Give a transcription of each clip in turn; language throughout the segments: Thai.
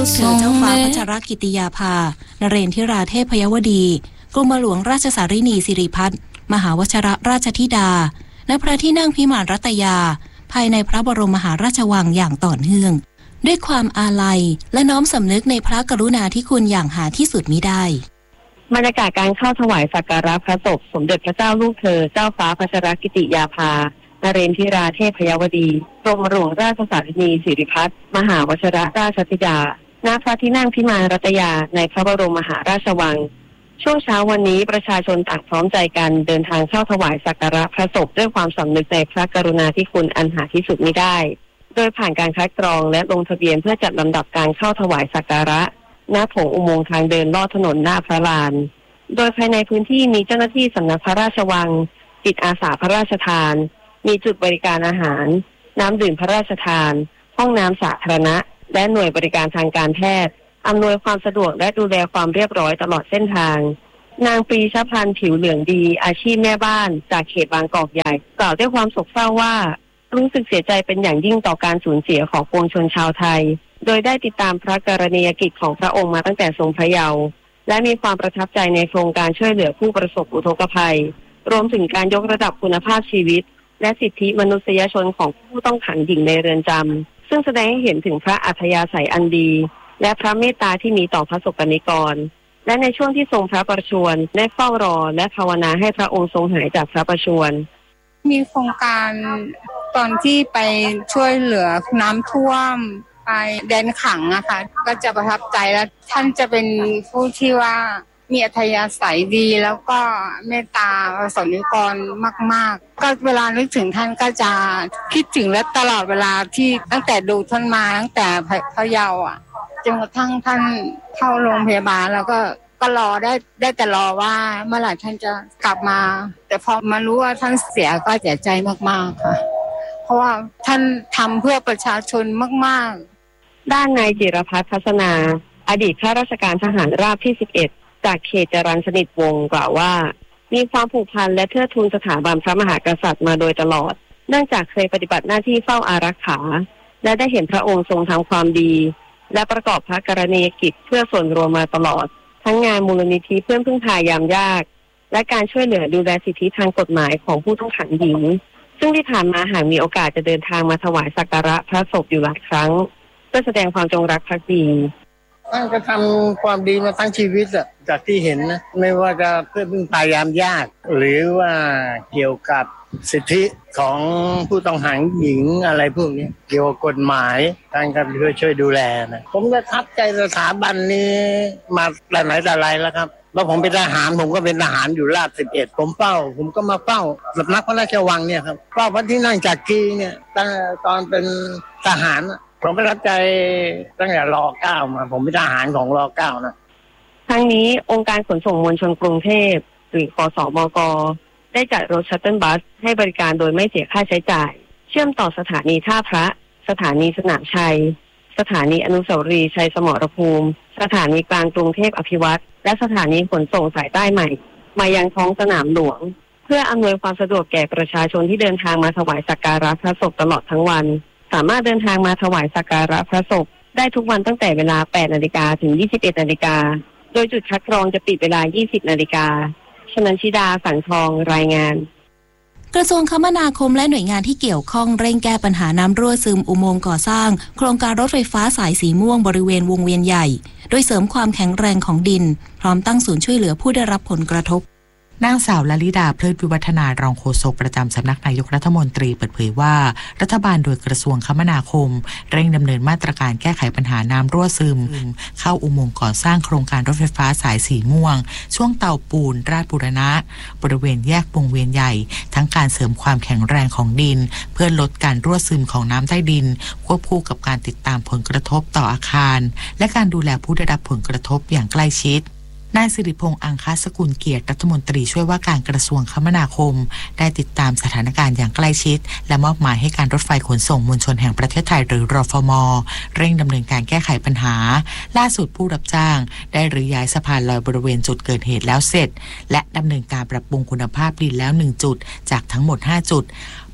เธอเจ้าฟ้าพัชรกิติยาภานเรนทิราเทพยวดีกรมหลวงราชสารินีสิริพัฒน์มหาวชรราชธิดาณพระที่นั่งพิมานรัตยาภายในพระบรมมหาราชวังอย่างต่อเนื่องด้วยความอาลัยและน้อมสำนึกในพระกรุณาธิคุณอย่างหาที่สุดมิได้บรรยากาศการเข้าถวายสักการะพระศพสมเด็จพระเจ้าลูกเธอเจ้าฟ้าพัชรกิติยาภานเรนทิราเทพยวดีกรมหลวงราชสารินีสิริพัฒน์มหาวชรราชธิดาณพระที่นั่งพิมานรัตยาในพระบรมมหาราชวังช่วงเช้าวันนี้ประชาชนต่างพร้อมใจกันเดินทางเข้าถวายสักการะพระศพด้วยความสำนึกในพระกรุณาธิคุณอันหาที่สุดมิได้โดยผ่านการคัดกรองและลงทะเบียนเพื่อจัดลำดับการเข้าถวายสักการะณโถงอุโมงค์ทางเดินลอดถนนหน้าพระลานโดยภายในพื้นที่มีเจ้าหน้าที่สำนักพระราชวังจิตอาสาพระราชทานมีจุดบริการอาหารน้ำดื่มพระราชทานห้องน้ำสาธารณะและหน่วยบริการทางการแพทย์อำนวยความสะดวกและดูแลความเรียบร้อยตลอดเส้นทางนางปรีชพันธ์ผิวเหลืองดีอาชีพแม่บ้านจากเขตบางกอกใหญ่กล่าวด้วยความโศกเศร้าว่ารู้สึกเสียใจเป็นอย่างยิ่งต่อการสูญเสียของปวงชนชาวไทยโดยได้ติดตามพระกรณียกิจของพระองค์มาตั้งแต่ทรงพระเยาว์และมีความประทับใจในโครงการช่วยเหลือผู้ประสบอุทกภัยรวมถึงการยกระดับคุณภาพชีวิตและสิทธิมนุษยชนของผู้ต้องขังหญิงในเรือนจำซึ่งแสดงให้เห็นถึงพระอัธยาศัยอันดีและพระเมตตาที่มีต่อพระสกนิกรและในช่วงที่ทรงพระประชวรได้เฝ้ารอและภาวนาให้พระองค์ทรงหายจากพระประชวรมีโครงการตอนที่ไปช่วยเหลือน้ำท่วมไปแดนขังอะค่ะก็จะประทับใจและท่านจะเป็นผู้ที่ว่ามีอัธยาศัยดีแล้วก็เมตตาประสบนิกรมากๆก็เวลานึกถึงท่านก็จะคิดถึงและตลอดเวลาที่ตั้งแต่ดูท่านมาตั้งแต่พระเยาว์อะจนกระทั่งท่านเข้าโรงพยาบาลแล้วก็รอได้แต่รอว่าเมื่อไหร่ท่านจะกลับมาแต่พอมารู้ว่าท่านเสียก็เสียใจมากๆค่ะเพราะว่าท่านทำเพื่อประชาชนมากๆด้านนายจิรพัฒน์ทัศนาอดีตข้าราชการทหารราบที่11จากเขตจรัญสนิทวงศ์กล่าวว่ามีความผูกพันและเทิดทูนสถาบันพระมหากษัตริย์มาโดยตลอดเนื่องจากเคยปฏิบัติหน้าที่เฝ้าอารักขาและได้เห็นพระองค์ทรงทำความดีและประกอบพระกรณียกิจเพื่อส่วนรวมมาตลอดทั้งงานมูลนิธิเพื่อนพึ่งพายามยากและการช่วยเหลือดูแลสิทธิทางกฎหมายของผู้ต้องขังหญิงซึ่งที่ผ่านมาหากมีโอกาสจะเดินทางมาถวายสักการะพระศพอยู่หลายครั้งเพื่อแสดงความจงรักภักดีท่านก็ทำความดีมาทั้งชีวิตอะจากที่เห็นนะไม่ว่าจะเพื่อพึ่งพายามยากหรือว่าเกี่ยวกับสิทธิของผู้ต้องขังหญิงอะไรพวกนี้เกี่ยวกับกฎหมายท่านก็ช่วยดูแลนะผมประทับใจสถาบันนี้มาแต่ไหนแต่ไรแล้วครับแล้วผมเป็นทหารผมก็เป็นทหารอยู่ราช11ผมก็มาเฝ้าสำนักพระราชวังเนี่ยครับเฝ้าพระที่นั่งจักรีเนี่ยตั้งตอนเป็นทหารผมประทับใจตั้งแต่ร.9 มาผมเป็นทหารของร.9 นะทั้งนี้องค์การขนส่งมวลชนกรุงเทพหรือคสมก.ได้จัดรถชัตเทิลบัสให้บริการโดยไม่เสียค่าใช้จ่ายเชื่อมต่อสถานีท่าพระสถานีสนามชัยสถานีอนุสาวรีย์ชัยสมรภูมิสถานีกลางกรุงเทพอภิวัตรและสถานีขนส่งสายใต้ใหม่มายังท้องสนามหลวงเพื่ออำนวยความสะดวกแก่ประชาชนที่เดินทางมาถวายสักการะพระศพตลอดทั้งวันสามารถเดินทางมาถวายสักการะพระศพได้ทุกวันตั้งแต่เวลา 8 นาฬิกาถึง 21 นาฬิกาโดยจุดคัดกรองจะปิดเวลา 20 นาฬิกาชนันชิดาสังทองรายงานกระทรวงคมนาคมและหน่วยงานที่เกี่ยวข้องเร่งแก้ปัญหาน้ำรั่วซึมอุโมงค์ก่อสร้างโครงการรถไฟฟ้าสายสีม่วงบริเวณวงเวียนใหญ่โดยเสริมความแข็งแรงของดินพร้อมตั้งศูนย์ช่วยเหลือผู้ได้รับผลกระทบนางสาวลลิดาเพลิดวิวัฒนารองโฆษกประจำสำนักนายกรัฐมนตรีเปิดเผยว่ารัฐบาลโดยกระทรวงคมนาคมเร่งดำเนินมาตรการแก้ไขปัญหาน้ำรั่วซึมเข้าอุโมงค์ก่อสร้างโครงการรถไฟฟ้าสายสีม่วงช่วงเตาปูนราชบูรณะบริเวณแยกวงเวียนใหญ่ทั้งการเสริมความแข็งแรงของดินเพื่อลดการรั่วซึมของน้ำใต้ดินควบคู่กับการติดตามผลกระทบต่ออาคารและการดูแลผู้ได้รับผลกระทบอย่างใกล้ชิดนายสิริพงษ์อังคสกุลเกียรติรัฐมนตรีช่วยว่าการกระทรวงคมนาคมได้ติดตามสถานการณ์อย่างใกล้ชิดและมอบหมายให้การรถไฟขนส่งมวลชนแห่งประเทศไทยหรือรฟม.เร่งดำเนินการแก้ไขปัญหาล่าสุดผู้รับจ้างได้รื้อย้ายสะพานลอยบริเวณจุดเกิดเหตุแล้วเสร็จและดำเนินการปรับปรุงคุณภาพดินแล้ว1จุดจากทั้งหมด5จุด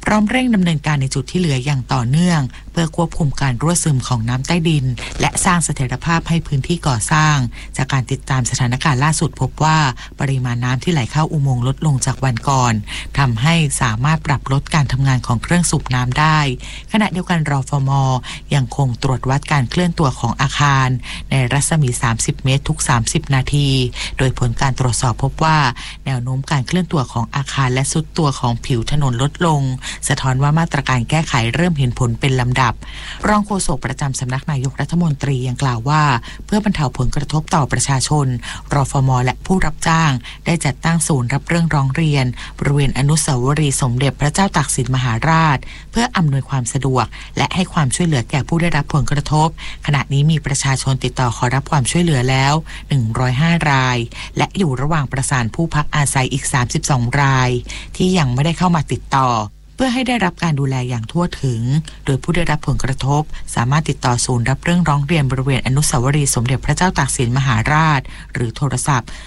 พร้อมเร่งดำเนินการในจุดที่เหลืออย่างต่อเนื่องเพื่อควบคุมการรั่วซึมของน้ำใต้ดินและสร้างเสถียรภาพให้พื้นที่ก่อสร้างจากการติดตามสถานการณ์ล่าสุดพบว่าปริมาณน้ำที่ไหลเข้าอุโมงค์ลดลงจากวันก่อนทำให้สามารถปรับลดการทำงานของเครื่องสูบน้ำได้ขณะเดียวกันรฟม.ยังคงตรวจวัดการเคลื่อนตัวของอาคารในรัศมี30เมตรทุก30นาทีโดยผลการตรวจสอบพบว่าแนวโน้มการเคลื่อนตัวของอาคารและทรุดตัวของผิวถนนลดลงสะท้อนว่ามาตรการแก้ไขเริ่มเห็นผลเป็นลำดับรองโฆษกประจำสำนักนายกรัฐมนตรียังกล่าวว่าเพื่อบรรเทาผลกระทบต่อประชาชนรฟม.และผู้รับจ้างได้จัดตั้งศูนย์รับเรื่องร้องเรียนบริเวณอนุสาวรีย์สมเด็จพระเจ้าตากสินมหาราชเพื่ออำนวยความสะดวกและให้ความช่วยเหลือแก่ผู้ได้รับผลกระทบขณะนี้มีประชาชนติดต่อขอรับความช่วยเหลือแล้ว105รายและอยู่ระหว่างประสานผู้พักอาศัยอีก32รายที่ยังไม่ได้เข้ามาติดต่อเพื่อให้ได้รับการดูแลอย่างทั่วถึงโดยผู้ได้รับผลกระทบสามารถติดต่อศูนย์รับเรื่องร้องเรียนบริเวณอนุสาวรีย์สมเด็จพระเจ้าตากสินมหาราชหรือโทรศัพท์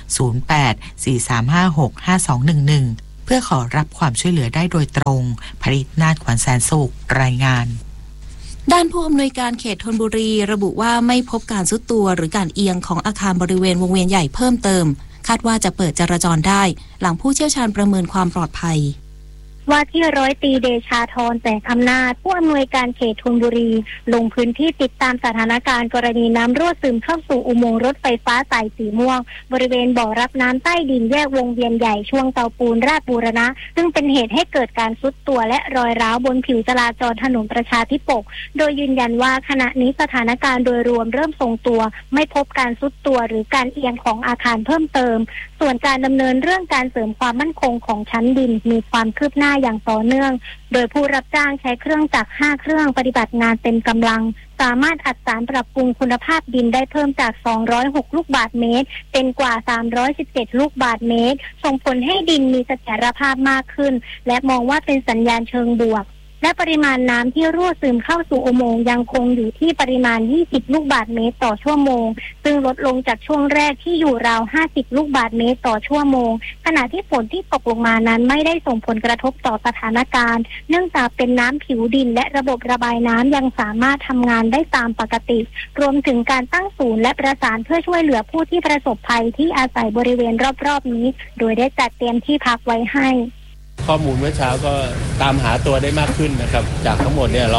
0843565211เพื่อขอรับความช่วยเหลือได้โดยตรงภริษนาถขวัญแสนสุขรายงานด้านผู้อำนวยการเขตธนบุรีระบุว่าไม่พบการทรุดตัวหรือการเอียงของอาคารบริเวณวงเวียนใหญ่เพิ่มเติมคาดว่าจะเปิดจราจรได้หลังผู้เชี่ยวชาญประเมินความปลอดภัยว่าที่ร้อยตรีเดชาธรแสงอำนาจผู้อำนวยการเขตธนบุรีลงพื้นที่ติดตามสถานการณ์กรณีน้ำรั่วซึมเข้าสู่อุโมงค์รถไฟฟ้าสายสีม่วงบริเวณบ่อรับน้ำใต้ดินแยกวงเวียนใหญ่ช่วงเตาปูนราชบูรณะซึ่งเป็นเหตุให้เกิดการทรุดตัวและรอยร้าวบนผิวจราจรถนนประชาธิปกโดยยืนยันว่าขณะนี้สถานการณ์โดยรวมเริ่มทรงตัวไม่พบการทรุดตัวหรือการเอียงของอาคารเพิ่มเติมส่วนการดำเนินเรื่องการเสริมความมั่นคงของชั้นดินมีความคืบหน้าอย่างต่อเนื่องโดยผู้รับจ้างใช้เครื่องจักร5เครื่องปฏิบัติงานเต็มกำลังสามารถอัดสารปรับปรุงคุณภาพดินได้เพิ่มจาก206ลูกบาศก์เมตรเป็นกว่า317ลูกบาศก์เมตรส่งผลให้ดินมีเสถียรภาพมากขึ้นและมองว่าเป็นสัญญาณเชิงบวกและปริมาณน้ำที่รั่วซึมเข้าสู่อุโมงค์ยังคงอยู่ที่ปริมาณ20ลูกบาศก์เมตรต่อชั่วโมงซึ่งลดลงจากช่วงแรกที่อยู่ราว50ลูกบาศก์เมตรต่อชั่วโมงขณะที่ฝนที่ตกลงมานั้นไม่ได้ส่งผลกระทบต่อสถานการณ์เนื่องจากเป็นน้ำผิวดินและระบบระบายน้ำยังสามารถทำงานได้ตามปกติรวมถึงการตั้งศูนย์และประสานเพื่อช่วยเหลือผู้ที่ประสบภัยที่อาศัยบริเวณรอบๆนี้โดยได้จัดเตรียมที่พักไว้ให้ข้อมูลเมื่อเช้าก็ตามหาตัวได้มากขึ้นนะครับจากทั้งหมดเนี่ย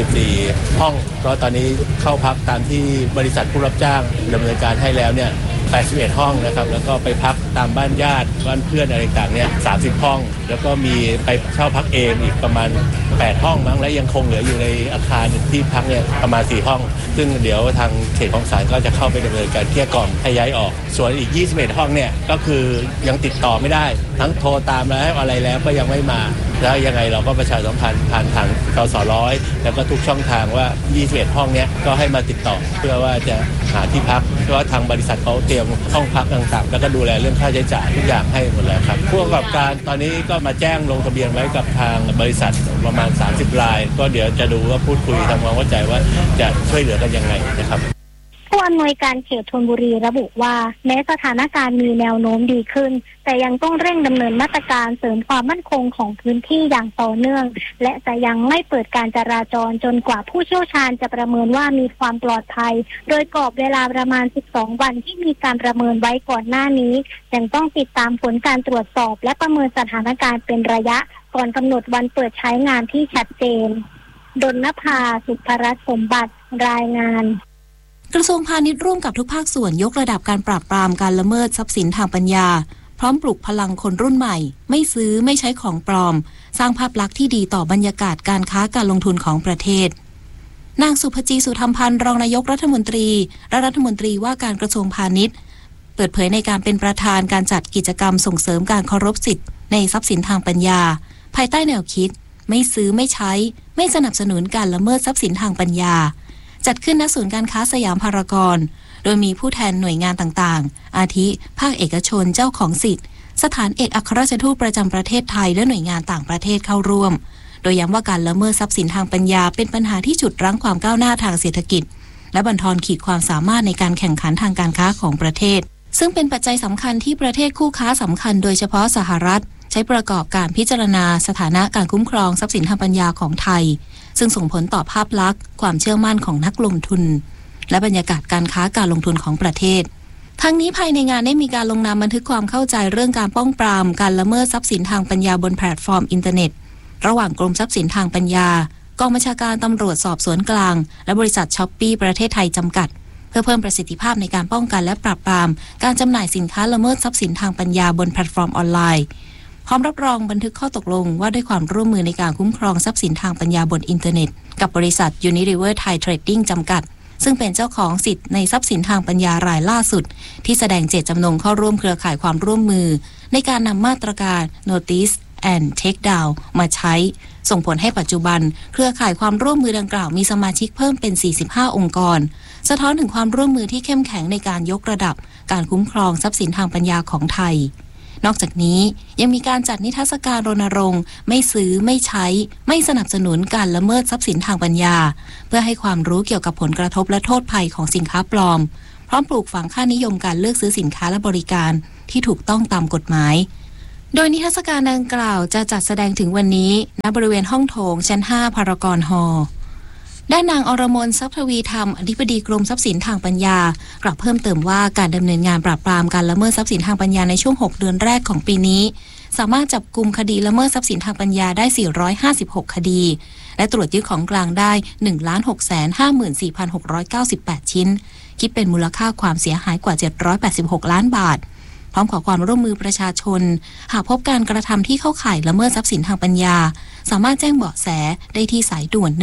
144ห้องก็ตอนนี้เข้าพักตามที่บริษัทผู้รับจ้างดำเนินการให้แล้วเนี่ย81ห้องนะครับแล้วก็ไปพักตามบ้านญาติบ้านเพื่อนอะไรต่างเนี่ย30ห้องแล้วก็มีไปเช่าพักเองอีกประมาณ8ห้องมั้งและยังคงเหลืออยู่ในอาคารที่พักเนี่ยประมาณ4ห้องซึ่งเดี๋ยวทางเขตคลองสานก็จะเข้าไปดำเนินการเกลี้ยกล่อมให้ย้ายออกส่วนอีก21ห้องเนี่ยก็คือยังติดต่อไม่ได้ทั้งโทรตามแล้วอะไรแล้วก็ยังไม่มาแล้วยังไงเราก็ประชาสัมพันธ์ผ่านทางกสร้อยแล้วก็ทุกช่องทางว่า21ห้องเนี้ยก็ให้มาติดต่อเพื่อว่าจะหาที่พักเพราะว่าทางบริษัทเขาเตรียมห้องพักต่างๆแล้วก็ดูแลเรื่องค่าใช้จ่ายทุกอย่างให้หมดแล้วครับผู้ประกอบการตอนนี้ก็มาแจ้งลงทะเบียนไว้กับทางบริษัทประมาณ30รายก็เดี๋ยวจะดูว่าพูดคุยทำความเข้าใจว่าจะช่วยเหลือกันยังไงนะครับผู้อำนวยการเขตธนบุรีระบุว่าแม้สถานการณ์มีแนวโน้มดีขึ้นแต่ยังต้องเร่งดำเนินมาตรการเสริมความมั่นคงของพื้นที่อย่างต่อเนื่องและจะยังไม่เปิดการจราจรจนกว่าผู้เชี่ยวชาญจะประเมินว่ามีความปลอดภัยโดยกรอบเวลาประมาณ12วันที่มีการประเมินไว้ก่อนหน้านี้ยังต้องติดตามผลการตรวจสอบและประเมินสถานการณ์เป็นระยะก่อนกำหนดวันเปิดใช้งานที่ชัดเจนดลนภา สุภรัตน์สมบัติรายงานกระทรวงพาณิชย์ร่วมกับทุกภาคส่วนยกระดับการปราบปรามการละเมิดทรัพย์สินทางปัญญาพร้อมปลุกพลังคนรุ่นใหม่ไม่ซื้อไม่ใช้ของปลอมสร้างภาพลักษณ์ที่ดีต่อบรรยากาศการค้าการลงทุนของประเทศนางสุภจีสุธรรมพันธ์รองนายกรัฐมนตรีและรัฐมนตรีว่าการกระทรวงพาณิชย์เปิดเผยในการเป็นประธานการจัดกิจกรรมส่งเสริมการเคารพสิทธิในทรัพย์สินทางปัญญาภายใต้แนวคิดไม่ซื้อไม่ใช้ไม่สนับสนุนการละเมิดทรัพย์สินทางปัญญาจัดขึ้นณศูนย์การค้าสยามพารากอนโดยมีผู้แทนหน่วยงานต่างๆอาทิภาคเอกชนเจ้าของสิทธิ์สถานเอกอัครราชทูตประจำประเทศไทยและหน่วยงานต่างประเทศเข้าร่วมโดยย้ำว่าการละเมิดทรัพย์สินทางปัญญาเป็นปัญหาที่ฉุดรั้งความก้าวหน้าทางเศรษฐกิจและบั่นทอนขีดความสามารถในการแข่งขันทางการค้าของประเทศซึ่งเป็นปัจจัยสำคัญที่ประเทศคู่ค้าสำคัญโดยเฉพาะสหรัฐใช้ประกอบการพิจารณาสถานะการคุ้มครองทรัพย์สินทางปัญญาของไทยซึ่งส่งผลต่อภาพลักษณ์ความเชื่อมั่นของนักลงทุนและบรรยากาศการค้าการลงทุนของประเทศทั้งนี้ภายในงานได้มีการลงนามบันทึกความเข้าใจเรื่องการป้องปรามการละเมิดทรัพย์สินทางปัญญาบนแพลตฟอร์มอินเทอร์เน็ตระหว่างกรมทรัพย์สินทางปัญญากองบัญชาการตำรวจสอบสวนกลางและบริษัทช้อปปี้ประเทศไทยจำกัดเพื่อเพิ่มประสิทธิภาพในการป้องกันและปราบปรามการจำหน่ายสินค้าละเมิดทรัพย์สินทางปัญญาบนแพลตฟอร์มออนไลน์พร้อมรับรองบันทึกข้อตกลงว่าด้วยความร่วมมือในการคุ้มครองทรัพย์สินทางปัญญาบนอินเทอร์เน็ตกับบริษัท Unilever Thai Trading จำกัดซึ่งเป็นเจ้าของสิทธิ์ในทรัพย์สินทางปัญญารายล่าสุดที่แสดงเจตจำนงเข้าร่วมเครือข่ายความร่วมมือในการนำมาตรการ Notice and Take Down มาใช้ส่งผลให้ปัจจุบันเครือข่ายความร่วมมือดังกล่าวมีสมาชิกเพิ่มเป็น45องค์กรสะท้อนถึงความร่วมมือที่เข้มแข็งในการยกระดับการคุ้มครองทรัพย์สินทางปัญญาของไทยนอกจากนี้ยังมีการจัดนิทรรศการรณรงค์ไม่ซื้อไม่ใช้ไม่สนับสนุนการละเมิดทรัพย์สินทางปัญญาเพื่อให้ความรู้เกี่ยวกับผลกระทบและโทษภัยของสินค้าปลอมพร้อมปลูกฝังค่านิยมการเลือกซื้อสินค้าและบริการที่ถูกต้องตามกฎหมายโดยนิทรรศการดังกล่าวจะจัดแสดงถึงวันนี้ณบริเวณห้องโถงชั้น5พารากอนฮอลล์ด้านนางอรมน ทรัพย์ทวีธรรมอธิบดีกรมทรัพย์สินทางปัญญากล่าวเพิ่มเติมว่าการดำเนินงานปราบปรามการละเมิดทรัพย์สินทางปัญญาในช่วง6เดือนแรกของปีนี้สามารถจับกุมคดีละเมิดทรัพย์สินทางปัญญาได้456คดีและตรวจยึดของกลางได้ 1,654,698 ชิ้นคิดเป็นมูลค่าความเสียหายกว่า786ล้านบาทพร้อมขอความร่วมมือประชาชนหากพบการกระทำที่เข้าข่ายละเมิดทรัพย์สินทางปัญญาสามารถแจ้งเบาะแสได้ที่สายด่วน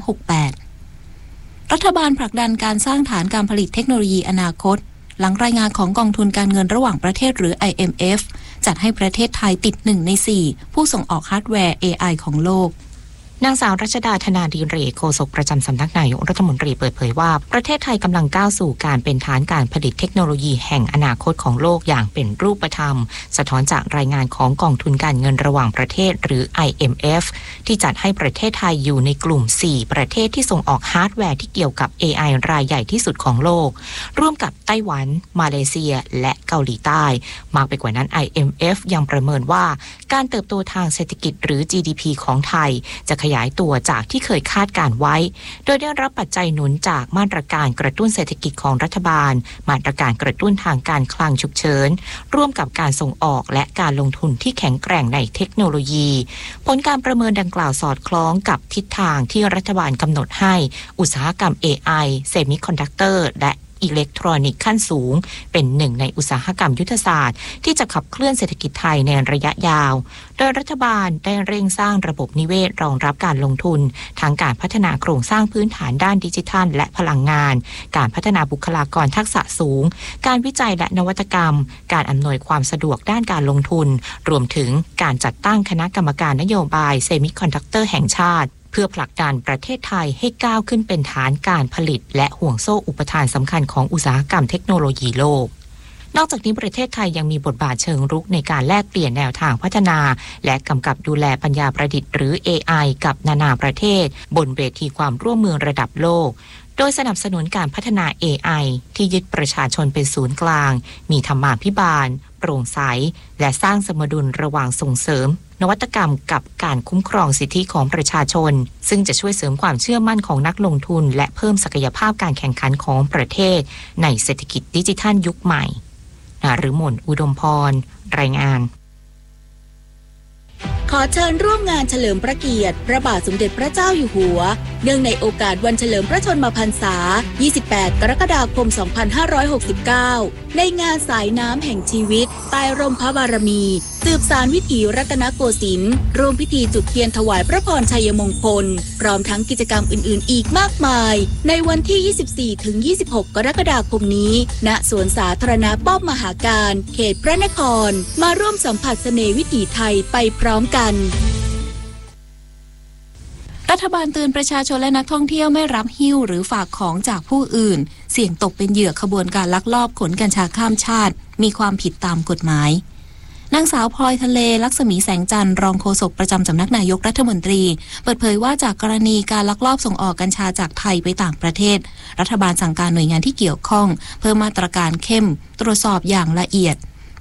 1368รัฐบาลผลักดันการสร้างฐานการผลิตเทคโนโลยีอนาคตหลังรายงานของกองทุนการเงินระหว่างประเทศหรือ IMF จัดให้ประเทศไทยติด1ใน4ผู้ส่งออกฮาร์ดแวร์ AI ของโลกนางสาวรัชดาธนาดิเรกโฆษกประจำสำนักนายกรัฐมนตรีเปิดเผยว่าประเทศไทยกำลังก้าวสู่การเป็นฐานการผลิตเทคโนโลยีแห่งอนาคตของโลกอย่างเป็นรูปธรรมสะท้อนจากรายงานของกองทุนการเงินระหว่างประเทศหรือ IMF ที่จัดให้ประเทศไทยอยู่ในกลุ่ม4ประเทศที่ส่งออกฮาร์ดแวร์ที่เกี่ยวกับ AI รายใหญ่ที่สุดของโลกร่วมกับไต้หวันมาเลเซียและเกาหลีใต้มากไปกว่านั้น IMF ยังประเมินว่าการเติบโตทางเศรษฐกิจหรือ GDP ของไทยจะขยายตัวจากที่เคยคาดการไว้โดยได้รับปัจจัยหนุนจากมาตรการกระตุ้นเศรษฐกิจของรัฐบาลมาตรการกระตุ้นทางการคลังฉุกเฉินร่วมกับการส่งออกและการลงทุนที่แข็งแกร่งในเทคโนโลยีผลการประเมินดังกล่าวสอดคล้องกับทิศทางที่รัฐบาลกำหนดให้อุตสาหกรรม AI เซมิคอนดักเตอร์และอิเล็กทรอนิกส์ขั้นสูงเป็นหนึ่งในอุตสาหกรรมยุทธศาสตร์ที่จะขับเคลื่อนเศรษฐกิจไทยในระยะยาวโดยรัฐบาลได้เร่งสร้างระบบนิเวศรองรับการลงทุนทั้งการพัฒนาโครงสร้างพื้นฐานด้านดิจิทัลและพลังงานการพัฒนาบุคลากรทักษะสูงการวิจัยและนวัตกรรมการอำนวยความสะดวกด้านการลงทุนรวมถึงการจัดตั้งคณะกรรมการนโยบายเซมิคอนดักเตอร์แห่งชาติเพื่อผลักดันประเทศไทยให้ก้าวขึ้นเป็นฐานการผลิตและห่วงโซ่อุปทานสำคัญของอุตสาหกรรมเทคโนโลยีโลกนอกจากนี้ประเทศไทยยังมีบทบาทเชิงรุกในการแลกเปลี่ยนแนวทางพัฒนาและกำกับดูแลปัญญาประดิษฐ์หรือ AI กับนานาประเทศบนเวทีความร่วมมือระดับโลกโดยสนับสนุนการพัฒนา AI ที่ยึดประชาชนเป็นศูนย์กลางมีธรรมาภิบาลโปร่งใสและสร้างสมดุลระหว่างส่งเสริมนวัตกรรมกับการคุ้มครองสิทธิของประชาชนซึ่งจะช่วยเสริมความเชื่อมั่นของนักลงทุนและเพิ่มศักยภาพการแข่งขันของประเทศในเศรษฐกิจดิจิทัลยุคใหม่นฤมลอุดมพรรายงานขอเชิญร่วมงานเฉลิมพระเกียรติพระบาทสมเด็จพระเจ้าอยู่หัวเนื่องในโอกาสวันเฉลิมพระชนมพรรษา 28 กรกฎาคม 2569 ในงานสายน้ำแห่งชีวิตใต้ร่มพระบารมีสืบสานวิถีรัตนโกสินทร์ร่วมพิธีจุดเทียนถวายพระพรชัยมงคลพร้อมทั้งกิจกรรมอื่นๆอีกมากมายในวันที่ 24-26 กรกฎาคมนี้ณสวนสาธารณะป้อมมหาการเขตพระนครมาร่วมสัมผัสเสน่ห์วิถีไทยไปพร้อมกันรัฐบาลเตือนประชาชนและนักท่องเที่ยวไม่รับหิ้วหรือฝากของจากผู้อื่นเสี่ยงตกเป็นเหยื่อขบวนการลักลอบขนกัญชาข้ามชาติมีความผิดตามกฎหมายนางสาวพลอยทะเลลักษมีแสงจันทร์รองโฆษกประจำสำนักนายกรัฐมนตรีเปิดเผยว่าจากกรณีการลักลอบส่งออกกัญชาจากไทยไปต่างประเทศรัฐบาลสั่งการหน่วยงานที่เกี่ยวข้องเพิ่มมาตรการเข้มตรวจสอบอย่างละเอียด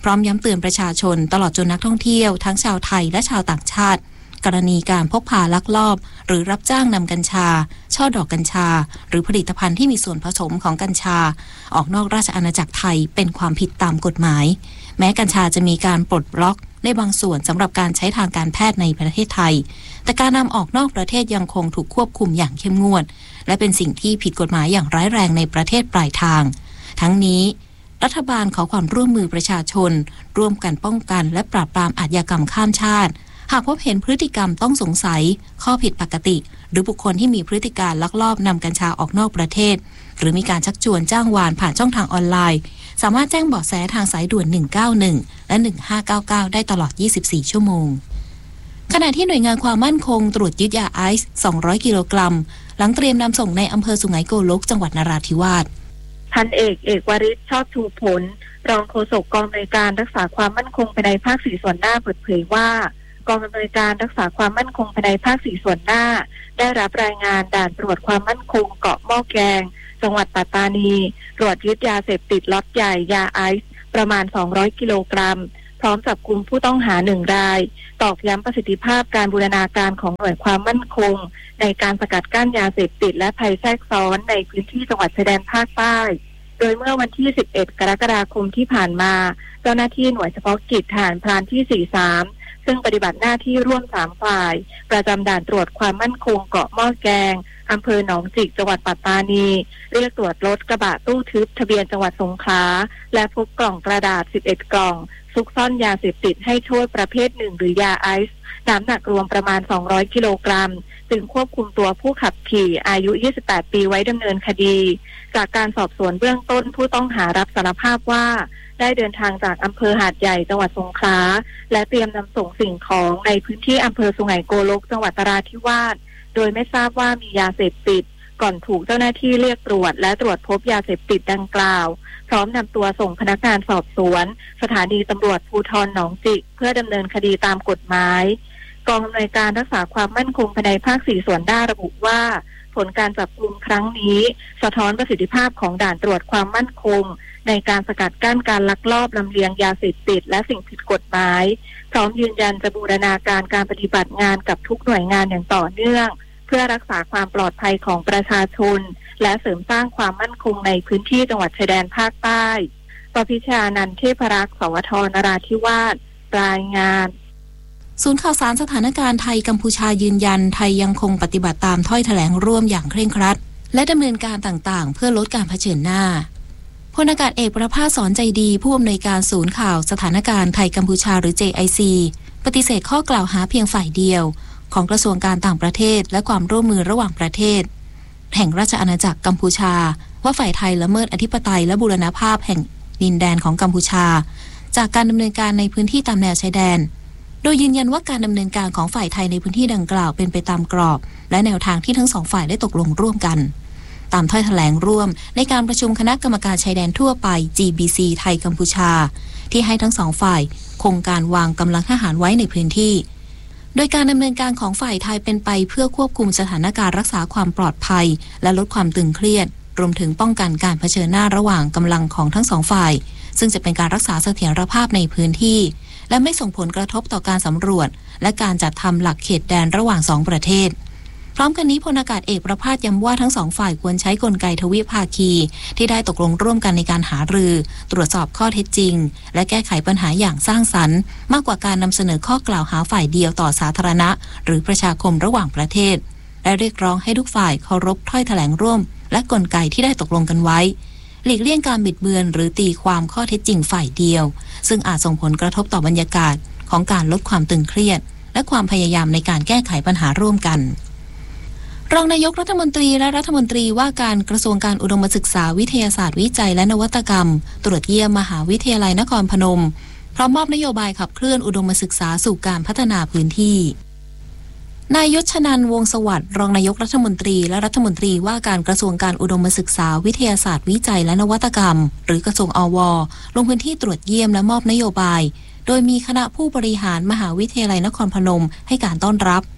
พร้อมย้ำเตือนประชาชนตลอดจนนักท่องเที่ยวทั้งชาวไทยและชาวต่างชาติกรณีการพกพาลักลอบหรือรับจ้างนำกัญชาช่อดอกกัญชาหรือผลิตภัณฑ์ที่มีส่วนผสมของกัญชาออกนอกราชอาณาจักรไทยเป็นความผิดตามกฎหมายแม้กัญชาจะมีการปลดล็อกในบางส่วนสำหรับการใช้ทางการแพทย์ในประเทศไทยแต่การนำออกนอกประเทศยังคงถูกควบคุมอย่างเข้มงวดและเป็นสิ่งที่ผิดกฎหมายอย่างร้ายแรงในประเทศปลายทางทั้งนี้รัฐบาลขอความร่วมมือประชาชนร่วมกันป้องกันและปราบปรามอาชญากรรมข้ามชาติหากพบเห็นพฤติกรรมต้องสงสัยข้อผิดปกติหรือบุคคลที่มีพฤติการลักลอบนำกัญชาออกนอกประเทศหรือมีการชักชวนจ้างวานผ่านช่องทางออนไลน์สามารถแจ้งเบาะแสทางสายด่วน191และ1599ได้ตลอด24ชั่วโมงขณะที่หน่วยงานความมั่นคงตรวจยึดยาไอซ์200กิโลกรัมหลังเตรียมนำส่งในอำเภอสุไหงโกลกจังหวัดนราธิวาสพันเอกวริศชอบชูผลรองโฆษกกองอำนวยการรักษาความมั่นคงภายในภาค4ส่วนหน้าเปิดเผยว่ากองอำนวยการรักษาความมั่นคงภายในภาค4ส่วนหน้าได้รับรายงานด่านตรวจความมั่นคงเกาะหม้อแกงจังหวัดปัตตานีตรวจยึดยาเสพติดล็อตใหญ่ยาไอซ์ประมาณ200กิโลกรัมพร้อมจับกุมผู้ต้องหา1รายตอกย้ำประสิทธิภาพการบูรณาการของหน่วยความมั่นคงในการสกัดกั้นยาเสพติดและภัยแทรกซ้อนในพื้นที่จังหวัดชายแดนภาคใต้โดยเมื่อวันที่11กรกฎาคมที่ผ่านมาเจ้าหน้าที่หน่วยเฉพาะกิจทหารพรานที่43ซึ่งปฏิบัติหน้าที่ร่วม3ฝ่ายประจำด่านตรวจความมั่นคงเกาะหม้อแกงอำเภอหนองจิกจังหวัดปัตตานีเรียกตรวจรถกระบะตู้ทึบทะเบียนจังหวัดสงขลาและพบกล่องกระดาษ11กล่องซุกซ่อนยาเสพติดให้โทษประเภท1หรือยาไอซ์น้ำหนักรวมประมาณ200กิโลกรัมจึงควบคุมตัวผู้ขับขี่อายุ28ปีไว้ดำเนินคดีจากการสอบสวนเบื้องต้นผู้ต้องหารับสารภาพว่าได้เดินทางจากอำเภอหาดใหญ่จังหวัดสงขลาและเตรียมนำส่งสิ่งของในพื้นที่อำเภอสุไหงโกลกจังหวัดนราธิวาสโดยไม่ทราบว่ามียาเสพติดก่อนถูกเจ้าหน้าที่เรียกตรวจและตรวจพบยาเสพติดดังกล่าวพร้อมนำตัวส่งพนักงานสอบสวนสถานีตำรวจภูธรหนองจิกเพื่อดำเนินคดีตามกฎหมายกองอำนวยการรักษาความมั่นคงภายในภาค4ส่วนหน้าระบุว่าผลการจับกุมครั้งนี้สะท้อนประสิทธิภาพของด่านตรวจความมั่นคงในการสกัดกั้นการลักลอบลำเลียงยาเสพติดและสิ่งผิดกฎหมายพร้อมยืนยันจะบูรณาการการปฏิบัติงานกับทุกหน่วยงานอย่างต่อเนื่องเพื่อรักษาความปลอดภัยของประชาชนและเสริมสร้างความมั่นคงในพื้นที่จังหวัดชายแดนภาคใต้ปพิชานันท์เทพรักษ์สวทนราธิวาสรายงานศูนย์ข่าวสารสถานการณ์ไทยกัมพูชายืนยันไทยยังคงปฏิบัติตามถ้อยแถลงร่วมอย่างเคร่งครัดและดำเนินการต่างๆเพื่อลดการเผชิญหน้าพลอากาศเอกประภาสสอนใจดีผู้อำนวยการศูนย์ข่าวสถานการณ์ไทยกัมพูชาหรือ JIC ปฏิเสธข้อกล่าวหาเพียงฝ่ายเดียวของกระทรวงการต่างประเทศและความร่วมมือระหว่างประเทศแห่งราชอาณาจักรกัมพูชาว่าฝ่ายไทยละเมิดอธิปไตยและบูรณภาพแห่งดินแดนของกัมพูชาจากการดำเนินการในพื้นที่ตามแนวชายแดนโดยยืนยันว่าการดำเนินการของฝ่ายไทยในพื้นที่ดังกล่าวเป็นไปตามกรอบและแนวทางที่ทั้งสองฝ่ายได้ตกลงร่วมกันตามถ้อยแถลงร่วมในการประชุมคณะกรรมการชายแดนทั่วไป GBC ไทยกัมพูชาที่ให้ทั้งสองฝ่ายคงการวางกำลังทหารไว้ในพื้นที่โดยการดำเนินการของฝ่ายไทยเป็นไปเพื่อควบคุมสถานการณ์รักษาความปลอดภัยและลดความตึงเครียดรวมถึงป้องกันการเผชิญหน้าระหว่างกำลังของทั้งสองฝ่ายซึ่งจะเป็นการรักษาเสถียรภาพในพื้นที่และไม่ส่งผลกระทบต่อการสำรวจและการจัดทำหลักเขตแดนระหว่าง2ประเทศพร้อมกันนี้พลอากาศเอกประภาสย้ำว่าทั้งสองฝ่ายควรใช้กลไกทวิภาคีที่ได้ตกลงร่วมกันในการหารือตรวจสอบข้อเท็จจริงและแก้ไขปัญหาอย่างสร้างสรรค์มากกว่าการนำเสนอข้อกล่าวหาฝ่ายเดียวต่อสาธารณะหรือประชาคมระหว่างประเทศและเรียกร้องให้ทุกฝ่ายเคารพถ้อยแถลงร่วมและกลไกที่ได้ตกลงกันไว้หลีกเลี่ยงการบิดเบือนหรือตีความข้อเท็จจริงฝ่ายเดียวซึ่งอาจส่งผลกระทบต่อบรรยากาศของการลดความตึงเครียดและความพยายามในการแก้ไขปัญหาร่วมกันรองนายกรัฐมนตรีและรัฐมนตรีว่าการกระทรวงการอุดมศึกษาวิทยาศาสตร์วิจัยและนวัตกรรมตรวจเยี่ยมมหาวิทยาลัยนครพนมพร้อมมอบนโยบายขับเคลื่อนอุดมศึกษาสู่การพัฒนาพื้นที่นายยศชนันท์วงศ์สวัสดิ์รองนายกรัฐมนตรีและรัฐมนตรีว่าการกระทรวงการอุดมศึกษาวิทยาศาสตร์วิจัยและนวัตกรรมหรือกระทรวงอว.ลงพื้นที่ตรวจเยี่ยมและมอบนโยบายโดยมีคณะผู้บริหารมหาวิทยาลัยนครพนมให้การต้อนรับ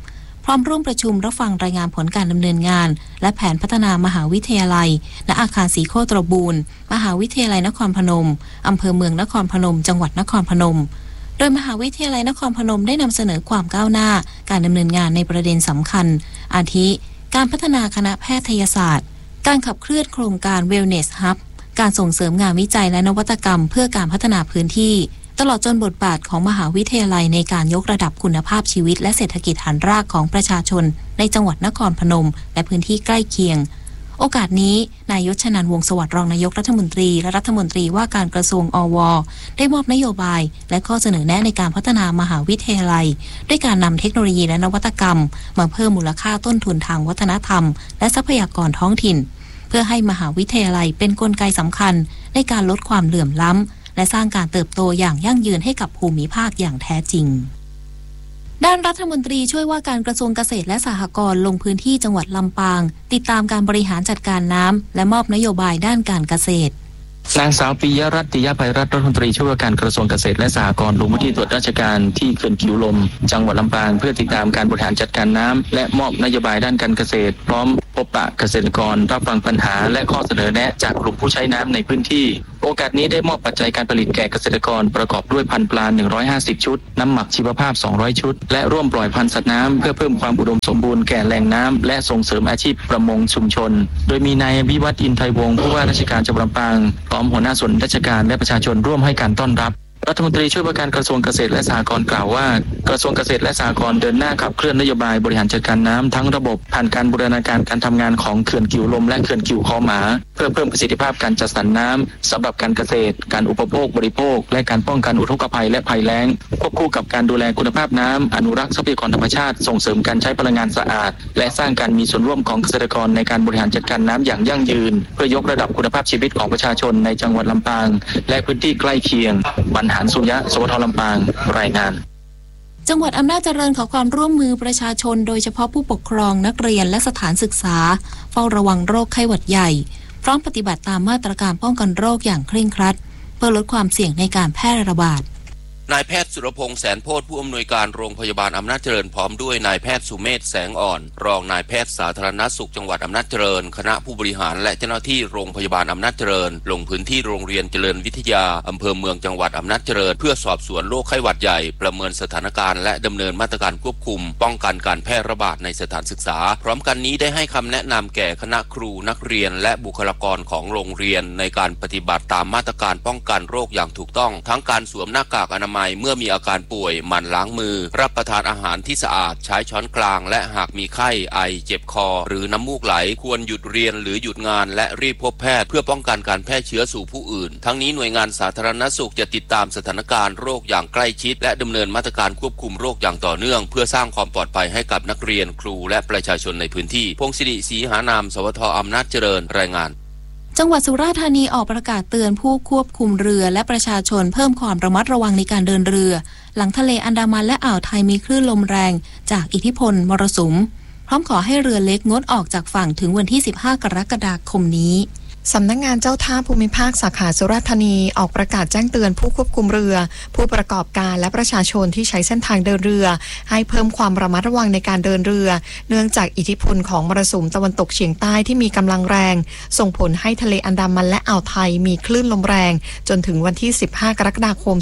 พร้อมร่วมประชุมรับฟังรายงานผลการดำเนินงานและแผนพัฒนามหาวิทยาลัยณอาคารศรีโคตรบูรณ์มหาวิทยาลัยนครพนมอำเภอเมืองนครพนมจังหวัดนครพนมโดยมหาวิทยาลัยนครพนมได้นำเสนอความก้าวหน้าการดำเนินงานในประเด็นสำคัญอาทิการพัฒนาคณะแพทยศาสตร์การขับเคลื่อนโครงการ Wellness Hub การส่งเสริมงานวิจัยและนวัตกรรมเพื่อการพัฒนาพื้นที่ตลอดจนบทบาทของมหาวิทยาลัยในการยกระดับคุณภาพชีวิตและเศรษฐกิจฐานรากของประชาชนในจังหวัดนครพนมและพื้นที่ใกล้เคียงโอกาสนี้นายยศชนันท์ วงศ์สวัสดิ์รองนายกรัฐมนตรีและรัฐมนตรีว่าการกระทรวงอว.ได้มอบนโยบายและข้อเสนอแนะในการพัฒนามหาวิทยาลัยด้วยการนำเทคโนโลยีและนวัตกรรมมาเพิ่มมูลค่าต้นทุนทางวัฒนธรรมและทรัพยากรท้องถิ่นเพื่อให้มหาวิทยาลัยเป็นกลไกสำคัญในการลดความเหลื่อมล้ำและสร้างการเติบโตอย่างยั่งยืนให้กับภูมิภาคอย่างแท้จริงด้านรัฐมนตรีช่วยว่าการกระทรวงเกษตรและสหกรณ์ลงพื้นที่จังหวัดลำปางติดตามการบริหารจัดการน้ำและมอบนโยบายด้านการเกษตรนางสาวปิยรัตน์ ติยภัยรัตน์รัฐมนตรีช่วยว่าการกระทรวงเกษตรและสหกรณ์ลงพื้นที่ตรวจราชการที่เขื่อนกิวลมจังหวัดลำปางเพื่อติดตามการบริหารจัดการน้ำและมอบนโยบายด้านการเกษตรพร้อมพบปะเกษตรกรรับฟังปัญหาและข้อเสนอแนะจากกลุ่มผู้ใช้น้ำในพื้นที่โอกาสนี้ได้มอบปัจจัยการผลิตแก่เกษตรกรประกอบด้วยพันธุ์ปลา150ชุดน้ำหมักชีวภาพ200ชุดและร่วมปล่อยพันธุ์สัตว์น้ำเพื่อเพิ่มความอุดมสมบูรณ์แก่แหล่งน้ำและส่งเสริมอาชีพประมงชุมชนโดยมีนายวิวัฒน์ อินไทยวงศ์ผู้ว่าราชการจังหวัดลำปางพร้อมหัวหน้าส่วนราชการและประชาชนร่วมให้การต้อนรับรัฐมนตรีช่วยว่าการกระทรวงเกษตรและสหกรณ์กล่าวว่ากระทรวงเกษตรและสหกรณ์เดินหน้าขับเคลื่อนนโยบายบริหารจัดการน้ำทั้งระบบผ่านการบูรณาการการทำงานของเขื่อนกิวลมและเขื่อนกิวคอหมาเพื่อเพิ่มประสิทธิภาพการจัดสรรน้ำสำหรับการเกษตรการอุปโภคบริโภคและการป้องกันอุทกภัยและภัยแล้งควบคู่กับการดูแลคุณภาพน้ำอนุรักษ์ทรัพยากรธรรมชาติส่งเสริมการใช้พลังงานสะอาดและสร้างการมีส่วนร่วมของเกษตรกรในการบริหารจัดการน้ำอย่างยั่งยืนเพื่อยกระดับคุณภาพชีวิตของประชาชนในจังหวัดลำปางและพื้นที่ใกล้เคียงบรรหารสุริยะสวทลำปางรายงานจังหวัดอำนาจเจริญขอความร่วมมือประชาชนโดยเฉพาะผู้ปกครองนักเรียนและสถานศึกษาเฝ้าระวังโรคไข้หวัดใหญ่พร้อมปฏิบัติตามมาตรการป้องกันโรคอย่างเคร่งครัดเพื่อลดความเสี่ยงในการแพร่ระบาดนายแพทย์สุรพงษ์แสนโพธิ์ผู้อำนวยการโรงพยาบาลอำนาจเจริญพร้อมด้วยนายแพทย์สุเมธแสงอ่อนรองนายแพทย์สาธารณสุขจังหวัดอำนาจเจริญคณะผู้บริหารและเจ้าหน้าที่โรงพยาบาลอำนาจเจริญลงพื้นที่โรงเรียนเจริญวิทยาอำเภอเมืองจังหวัดอำนาจเจริญเพื่อสอบสวนโรคไข้หวัดใหญ่ประเมินสถานการณ์และดำเนินมาตรการควบคุมป้องกันการแพร่ระบาดในสถานศึกษาพร้อมกันนี้ได้ให้คำแนะนำแก่คณะครูนักเรียนและบุคลากรของโรงเรียนในการปฏิบัติตามมาตรการป้องกันโรคอย่างถูกต้องทั้งการสวมหน้ากากอนามัยเมื่อมีอาการป่วยหมั่นล้างมือรับประทานอาหารที่สะอาดใช้ช้อนกลางและหากมีไข้ไอเจ็บคอหรือน้ำมูกไหลควรหยุดเรียนหรือหยุดงานและรีบพบแพทย์เพื่อป้องกันการแพร่เชื้อสู่ผู้อื่นทั้งนี้หน่วยงานสาธารณสุขจะติดตามสถานการณ์โรคอย่างใกล้ชิดและดำเนินมาตรการควบคุมโรคอย่างต่อเนื่องเพื่อสร้างความปลอดภัยให้กับนักเรียนครูและประชาชนในพื้นที่พงศิริศรีหานามสวท.อำนาจเจริญรายงานจังหวัดสุราษฎร์ธานีออกประกาศเตือนผู้ควบคุมเรือและประชาชนเพิ่มความระมัดระวังในการเดินเรือหลังทะเลอันดามันและอ่าวไทยมีคลื่นลมแรงจากอิทธิพลมรสุมพร้อมขอให้เรือเล็กงดออกจากฝั่งถึงวันที่15กรกฎาคมนี้สำนักงานเจ้าท่าภูมิภาคสาขาสุราษฎร์ธานีออกประกาศแจ้งเตือนผู้ควบคุมเรือผู้ประกอบการและประชาชนที่ใช้เส้นทางเดินเรือให้เพิ่มความระมัดระวังในการเดินเรือเนื่องจากอิทธิพลของมรสุมตะวันตกเฉียงใต้ที่มีกำลังแรงส่งผลให้ทะเลอันดามันและอ่าวไทยมีคลื่นลมแรงจนถึงวันที่15กรกฎาคม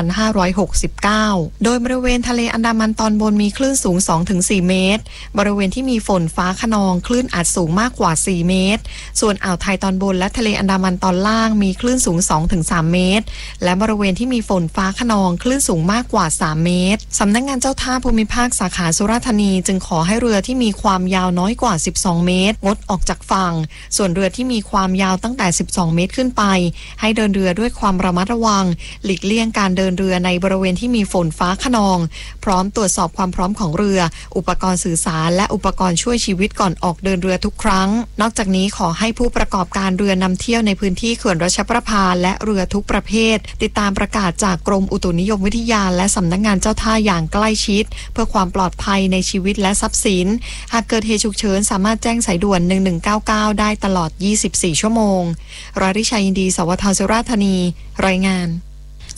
2569โดยบริเวณทะเลอันดามันตอนบนมีคลื่นสูง 2-4 เมตรบริเวณที่มีฝนฟ้าคะนองคลื่นอาจสูงมากกว่า4เมตรส่วนอ่าวไทยตอนบนและทะเลอันดามันตอนล่างมีคลื่นสูง 2-3 เมตรและบริเวณที่มีฝนฟ้าคะนองคลื่นสูงมากกว่า3เมตรสำนักงานเจ้าท่าภูมิภาคสาขาสุราษฎร์ธานีจึงขอให้เรือที่มีความยาวน้อยกว่า12เมตรงดออกจากฝั่งส่วนเรือที่มีความยาวตั้งแต่12เมตรขึ้นไปให้เดินเรือด้วยความระมัดระวังหลีกเลี่ยงการเดินเรือในบริเวณที่มีฝนฟ้าคะนองพร้อมตรวจสอบความพร้อมของเรืออุปกรณ์สื่อสารและอุปกรณ์ช่วยชีวิตก่อนออกเดินเรือทุกครั้งนอกจากนี้ขอให้ผู้ประกอบการเรือนำเที่ยวในพื้นที่เขื่อนรัชประภาและเรือทุกประเภทติดตามประกาศจากกรมอุตุนิยมวิทยาและสำนักงานเจ้าท่าอย่างใกล้ชิดเพื่อความปลอดภัยในชีวิตและทรัพย์สินหากเกิดเหตุฉุกเฉินสามารถแจ้งสายด่วน1199ได้ตลอด24ชั่วโมงรายริชัยยินดีสวท.สุราษฎร์ธานีรายงาน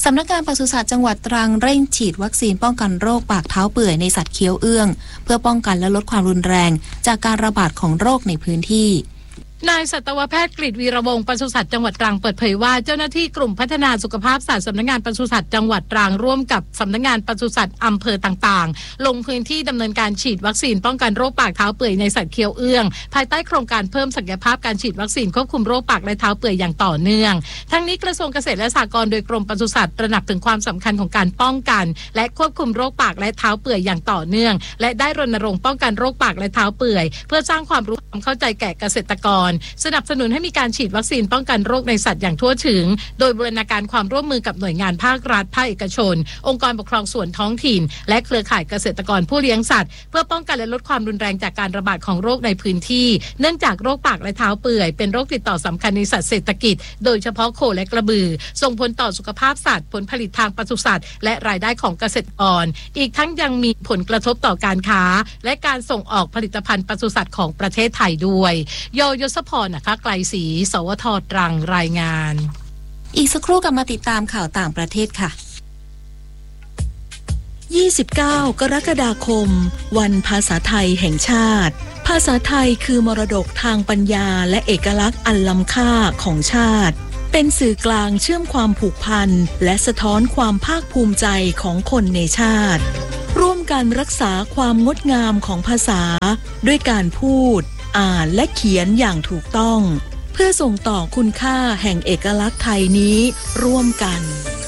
สำนักงานปศุสัตว์จังหวัดตรังเร่งฉีดวัคซีนป้องกันโรคปากเท้าเปื่อยในสัตว์เคี้ยวเอื้องเพื่อป้องกันและลดความรุนแรงจากการระบาดของโรคในพื้นที่นายสัตวแพทย์กฤษวีระวงศ์ปศุสัตว์จังหวัดตรังเปิดเผยว่าเจ้าหน้าที่กลุ่มพัฒนาสุขภาพสัตว์สำนักงานปศุสัตว์จังหวัดตรังร่วมกับสำนักงานปศุสัตว์อำเภอต่างๆลงพื้นที่ดำเนินการฉีดวัคซีนป้องกันโรคปากเท้าเปื่อยในสัตว์เคี้ยวเอื้องภายใต้โครงการเพิ่มศักยภาพการฉีดวัคซีนควบคุมโรคปากและเท้าเปื่อยอย่างต่อเนื่องทั้งนี้กระทรวงเกษตรและสหกรณ์โดยกรมปศุสัตว์ตระหนักถึงความสำคัญของการป้องกันและควบคุมโรคปากและเท้าเปื่อยอย่างต่อเนื่องและได้รณรงค์ป้องกันโรคปากและเท้าเปื่อยเพื่อสร้างความรู้ความเข้าใจแก่เกษตรกรสนับสนุนให้มีการฉีดวัคซีนป้องกันโรคในสัตว์อย่างทั่วถึงโดยบูรณาการความร่วมมือกับหน่วยงานภาครัฐภาคเอกชนองค์กรปกครองส่วนท้องถิ่นและเครือข่ายเกษตรกรผู้เลี้ยงสัตว์เพื่อป้องกันและลดความรุนแรงจากการระบาดของโรคในพื้นที่เนื่องจากโรคปากและเท้าเปื่อยเป็นโรคติดต่อสำคัญในสัตว์เศรษฐกิจโดยเฉพาะโคและกระบือส่งผลต่อสุขภาพสัตว์ผลผลิตทางปศุสัตว์และรายได้ของเกษตรกรอีกทั้งยังมีผลกระทบต่อการค้าและการส่งออกผลิตภัณฑ์ปศุสัตว์ของประเทศไทยด้วยโยศพรนะคะไกลศรีสวท.ตรังรายงานอีกสักครู่กลับมาติดตามข่าวต่างประเทศค่ะ 29 กรกฎาคมวันภาษาไทยแห่งชาติภาษาไทยคือมรดกทางปัญญาและเอกลักษณ์อันล้ำค่าของชาติเป็นสื่อกลางเชื่อมความผูกพันและสะท้อนความภาคภูมิใจของคนในชาติร่วมกันรักษาความงดงามของภาษาด้วยการพูดอ่านและเขียนอย่างถูกต้องเพื่อส่งต่อคุณค่าแห่งเอกลักษณ์ไทยนี้ร่วมกัน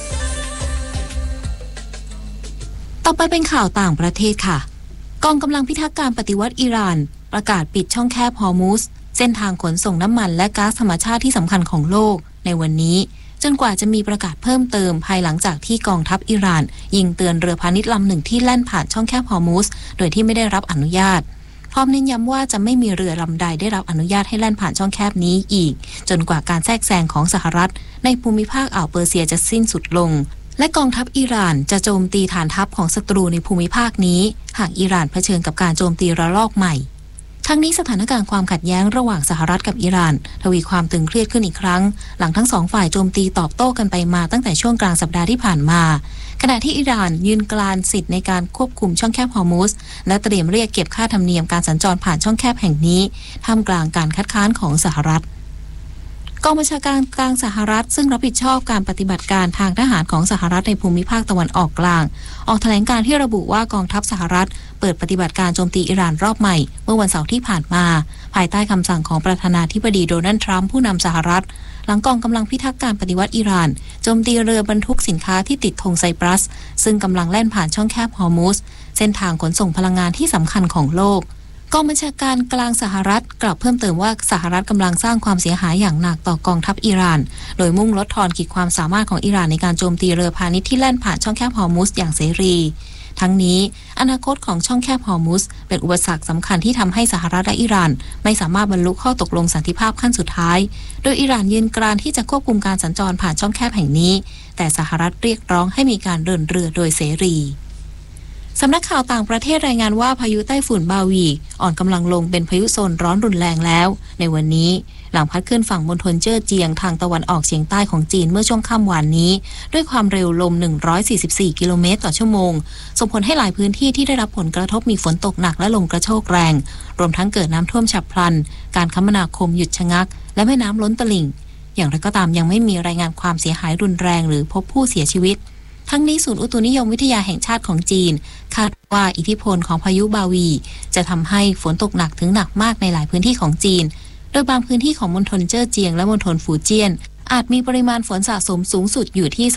ต่อไปเป็นข่าวต่างประเทศค่ะกองกำลังพิทักษ์การปฏิวัติอิหร่านประกาศปิดช่องแคบฮอร์มุซเส้นทางขนส่งน้ำมันและก๊าซธรรมชาติที่สำคัญของโลกในวันนี้จนกว่าจะมีประกาศเพิ่มเติมภายหลังจากที่กองทัพอิหร่านยิงเตือนเรือพาณิชย์ลำหนึ่งที่แล่นผ่านช่องแคบฮอร์มุซโดยที่ไม่ได้รับอนุญาตพร้อมเน้นย้ำว่าจะไม่มีเรือลำใดได้รับอนุญาตให้แล่นผ่านช่องแคบนี้อีกจนกว่าการแทรกแซงของสหรัฐในภูมิภาคอ่าวเปอร์เซียจะสิ้นสุดลงและกองทัพอิหร่านจะโจมตีฐานทัพของศัตรูในภูมิภาคนี้หากอิหร่านเผชิญกับการโจมตีระลอกใหม่ทั้งนี้สถานการณ์ความขัดแย้งระหว่างสหรัฐกับอิหร่านทวีความตึงเครียดขึ้นอีกครั้งหลังทั้งสองฝ่ายโจมตีตอบโต้กันไปมาตั้งแต่ช่วงกลางสัปดาห์ที่ผ่านมาขณะที่อิหร่านยืนกรานสิทธิ์ในการควบคุมช่องแคบฮอร์มุซและเตรียมเรียกเก็บค่าธรรมเนียมการสัญจรผ่านช่องแคบแห่งนี้ท่ามกลางการคัดค้านของสหรัฐกองบัญชาการกลางสหรัฐซึ่งรับผิดชอบการปฏิบัติการทางทหารของสหรัฐในภูมิภาคตะวันออกกลางออกแถลงการณ์ที่ระบุว่ากองทัพสหรัฐเปิดปฏิบัติการโจมตีอิหร่านรอบใหม่เมื่อวันเสาร์ที่ผ่านมาภายใต้คำสั่งของประธานาธิบดีโดนัลด์ทรัมป์ผู้นำสหรัฐหลังกองกำลังพิทักษ์การปฏิวัติอิหร่านโจมตีเรือบรรทุกสินค้าที่ติดธงไซปรัสซึ่งกำลังแล่นผ่านช่องแคบฮอร์มุซเส้นทางขนส่งพลังงานที่สำคัญของโลกกองบัญชาการกลางสหรัฐกล่าวเพิ่มเติมว่าสหรัฐกำลังสร้างความเสียหายอย่างหนักต่อกองทัพอิหร่านโดยมุ่งลดทอนขีดความสามารถของอิหร่านในการโจมตีเรือพาณิชย์ที่แล่นผ่านช่องแคบฮอร์มุซอย่างเสรีทั้งนี้อนาคตของช่องแคบฮอร์มุซเป็นอุปสรรคสำคัญที่ทำให้สหรัฐและอิหร่านไม่สามารถบรรลุข้อตกลงสันติภาพขั้นสุดท้ายโดยอิหร่านยืนกรานที่จะควบคุมการสัญจรผ่านช่องแคบแห่งนี้แต่สหรัฐเรียกร้องให้มีการเดินเรือโดยเสรีสำนักข่าวต่างประเทศรายงานว่าพายุไต้ฝุ่นบาวีอ่อนกำลังลงเป็นพายุโซนร้อนรุนแรงแล้วในวันนี้หลังพัดขึ้นฝั่งมณฑลเจ้อเจียงทางตะวันออกเฉียงใต้ของจีนเมื่อช่วงค่ำวานนี้ด้วยความเร็วลม144กิโลเมตรต่อชั่วโมงส่งผลให้หลายพื้นที่ที่ได้รับผลกระทบมีฝนตกหนักและลมกระโชกแรงรวมทั้งเกิดน้ำท่วมฉับพลันการคมนาคมหยุดชะงักและแม่น้ำล้นตลิ่งอย่างไรก็ตามยังไม่มีรายงานความเสียหายรุนแรงหรือพบผู้เสียชีวิตทั้งนี้ศูนย์อุตุนิยมวิทยาแห่งชาติของจีนคาดว่าอิทธิพลของพายุบาวีจะทำให้ฝนตกหนักถึงหนักมากในหลายพื้นที่ของจีนโดยบางพื้นที่ของมณฑลเจ้อเจียงและมณฑลฟูเจี้ยนอาจมีปริมาณฝนสะสมสูงสุดอยู่ที่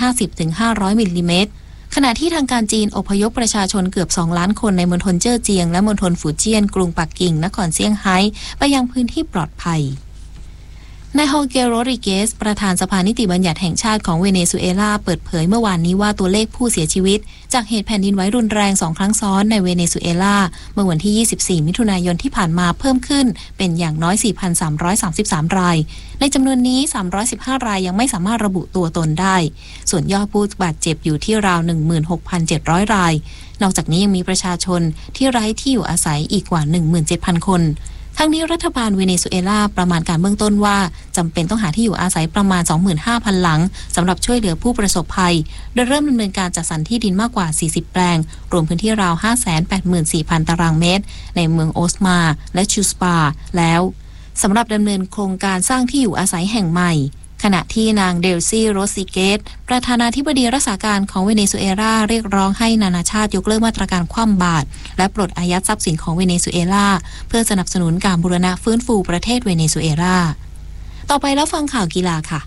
250-500มิลลิเมตรขณะที่ทางการจีนอพยพประชาชนเกือบ2ล้านคนในมณฑลเจ้อเจียงและมณฑลฟูเจี้ยนกรุงปักกิ่งนครเซี่ยงไฮ้ไปยังพื้นที่ปลอดภัยนายโฮเกโรริเกสประธานสภานิติบัญญัติแห่งชาติของเวเนซุเอลาเปิดเผยเมื่อวานนี้ว่าตัวเลขผู้เสียชีวิตจากเหตุแผ่นดินไหวรุนแรง2ครั้งซ้อนในเวเนซุเอลาเมื่อวันที่24มิถุนายนที่ผ่านมาเพิ่มขึ้นเป็นอย่างน้อย 4,333 รายในจำนวนนี้315รายยังไม่สามารถระบุตัวตนได้ส่วนยอดผู้บาดเจ็บอยู่ที่ราว 16,700 รายนอกจากนี้ยังมีประชาชนที่ไร้ที่อยู่อาศัยอีกกว่า 17,000 คนทั้งนี้รัฐบาลเวเนซุเอลาประมาณการเบื้องต้นว่าจำเป็นต้องหาที่อยู่อาศัยประมาณ 25,000 หลังสำหรับช่วยเหลือผู้ประสบภัยโดยเริ่มดำเนินการจัดสรรที่ดินมากกว่า 40 แปลงรวมพื้นที่ราว 584,000 ตารางเมตรในเมืองโอสมาและชูสปาแล้วสำหรับดำเนินโครงการสร้างที่อยู่อาศัยแห่งใหม่ขณะที่นางเดลซี่โรซิเกตประธานาธิบดีรักษาการของเวเนซุเอลาเรียกร้องให้นานาชาติยกเลิกมาตรการคว่ำบาตรและปลดอายัดทรัพย์สินของเวเนซุเอลาเพื่อสนับสนุนการบูรณะฟื้นฟูประเทศเวเนซุเอลาต่อไปแล้วฟังข่าวกีฬาค่ะ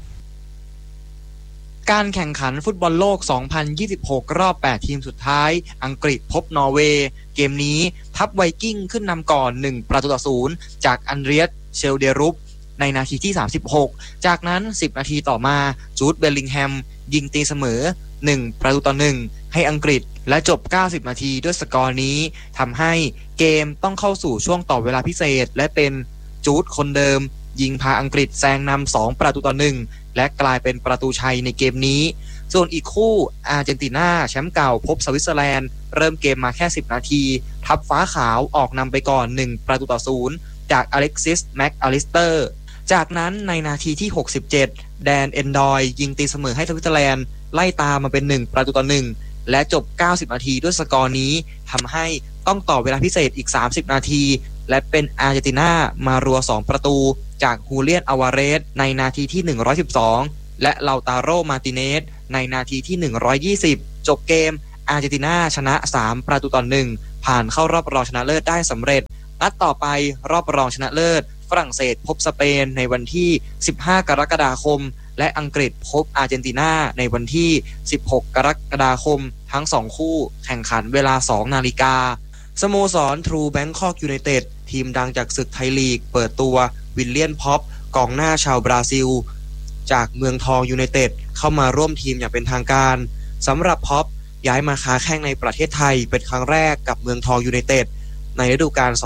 การแข่งขันฟุตบอลโลก 2026 รอบ 8 ทีมสุดท้ายอังกฤษพบนอร์เวย์เกมนี้ทัพไวกิ้งขึ้นนำก่อน1-0จากอันเดรียสเชลเดรุปในนาทีที่36จากนั้น10นาทีต่อมาจูดเบลลิงแฮมยิงตีเสมอ1-1ให้อังกฤษและจบ90นาทีด้วยสกอร์นี้ทำให้เกมต้องเข้าสู่ช่วงต่อเวลาพิเศษและเป็นจูดคนเดิมยิงพาอังกฤษแซงนำ2-1และกลายเป็นประตูชัยในเกมนี้ส่วนอีกคู่อาร์เจนตินาแชมป์เก่าพบสวิตเซอร์แลนด์เริ่มเกมมาแค่10นาทีทัพฟ้าขาวออกนำไปก่อน1-0จากอเล็กซิสแม็กอลิสเตอร์จากนั้นในนาทีที่67แดนเอนดอยยิงตีเสมอให้สวิตเซอร์แลนด์ไล่ตามมาเป็น1-1และจบ90นาทีด้วยสกอร์นี้ทำให้ต้องต่อเวลาพิเศษอีก30นาทีและเป็นอาร์เจนตินามารัว2ประตูจากฮูเลียนอาวาเรสในนาทีที่112และเลาตาโรมาติเนสในนาทีที่120จบเกมอาร์เจนตินาชนะ3-1ผ่านเข้ารอบรองชนะเลิศได้สำเร็จนัดต่อไปรอบรองชนะเลิศฝรั่งเศสพบสเปนในวันที่15กรกฎาคมและอังกฤษพบอาร์เจนตินาในวันที่16กรกฎาคมทั้ง2คู่แข่งขันเวลา 2 นาฬิกาสโมสรทรูแบงคอกยูไนเต็ดทีมดังจากศึกไทยลีกเปิดตัววิลเลียนพ็อปกองหน้าชาวบราซิลจากเมืองทองยูไนเต็ดเข้ามาร่วมทีมอย่างเป็นทางการสำหรับพ็อปย้ายมาค้าแข้งในประเทศไทยเป็นครั้งแรกกับเมืองทองยูไนเต็ดในฤดูกาล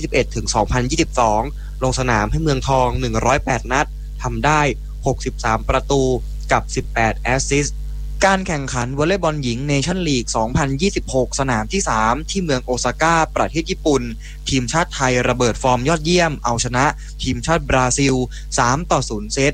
2021-2022 ลงสนามให้เมืองทอง108นัดทำได้63ประตูกับ18แอสซิสต์การแข่งขันวอลเลย์บอลหญิงเนชั่นลีก 2026 สนามที่ 3 ที่เมืองโอซาก้าประเทศญี่ปุ่นทีมชาติไทยระเบิดฟอร์มยอดเยี่ยมเอาชนะทีมชาติบราซิล 3-0 เซต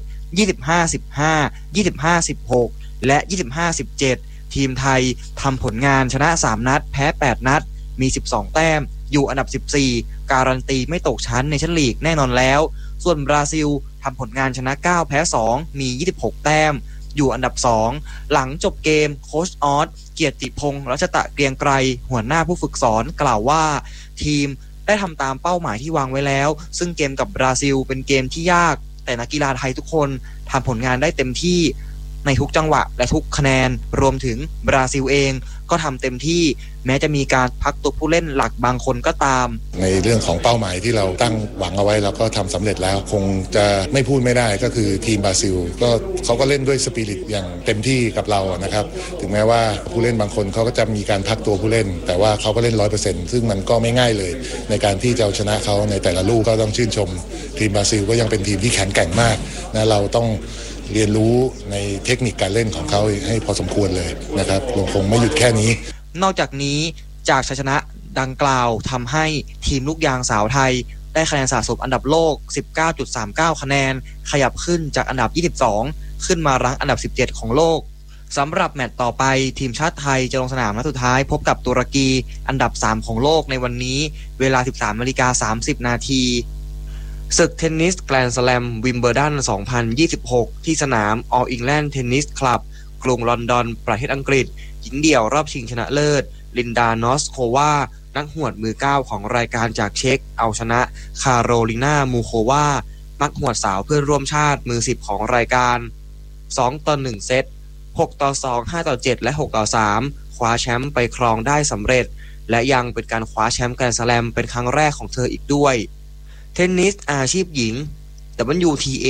25-15 25-16 และ 25-17 ทีมไทยทำผลงานชนะ3นัดแพ้8นัดมี12แต้มอยู่อันดับ14การันตีไม่ตกชั้นในเนชั่นลีกแน่นอนแล้วส่วนบราซิลทำผลงานชนะ9แพ้2มี26แต้มอยู่อันดับ2หลังจบเกมโค้ชออสเกียรติพงษ์รัชตะเกรียงไกรหัวหน้าผู้ฝึกสอนกล่าวว่าทีมได้ทำตามเป้าหมายที่วางไว้แล้วซึ่งเกมกับบราซิลเป็นเกมที่ยากแต่นักกีฬาไทยทุกคนทำผลงานได้เต็มที่ในทุกจังหวะและทุกคะแนนรวมถึงบราซิลเองก็ทำเต็มที่แม้จะมีการพักตัวผู้เล่นหลักบางคนก็ตามในเรื่องของเป้าหมายที่เราตั้งหวังเอาไว้เราก็ทำสำเร็จแล้วคงจะไม่พูดไม่ได้ก็คือทีมบราซิลก็เขาก็เล่นด้วยสปิริตอย่างเต็มที่กับเรานะครับถึงแม้ว่าผู้เล่นบางคนเขาก็จะมีการพักตัวผู้เล่นแต่ว่าเขาก็เล่น 100% ซึ่งมันก็ไม่ง่ายเลยในการที่จะเอาชนะเขาในแต่ละลูกก็ต้องชื่นชมทีมบราซิลก็ยังเป็นทีมที่แข็งแกร่งมากนะเราต้องเรียนรู้ในเทคนิคการเล่นของเขาให้พอสมควรเลยนะครับคงไม่หยุดแค่นี้นอกจากนี้จากชัยชนะดังกล่าวทำให้ทีมลูกยางสาวไทยได้คะแนนสะสมอันดับโลก 19.39 คะแนนขยับขึ้นจากอันดับ22ขึ้นมารั้งอันดับ17ของโลกสำหรับแมตช์ต่อไปทีมชาติไทยจะลงสนามนัดสุดท้ายพบกับตุรกีอันดับ3ของโลกในวันนี้เวลา 13:30 น.ศึกเทนนิสแกรนด์สแลมวิมเบิลดัน 2026 ที่สนาม All England Tennis Club กรุงลอนดอนประเทศอังกฤษหญิงเดี่ยวรอบชิงชนะเลิศลินดานอสโควานักหวดมือ9ของรายการจากเช็กเอาชนะคาโรลินามูโควานักหวดสาวเพื่อนร่วมชาติมือ10ของรายการ2-1 เซต 6-2 5-7 และ 6-3 คว้าแชมป์ไปครองได้สำเร็จและยังเป็นการคว้าแชมป์แกรนด์สแลมเป็นครั้งแรกของเธออีกด้วยเทนนิสอาชีพหญิง WTA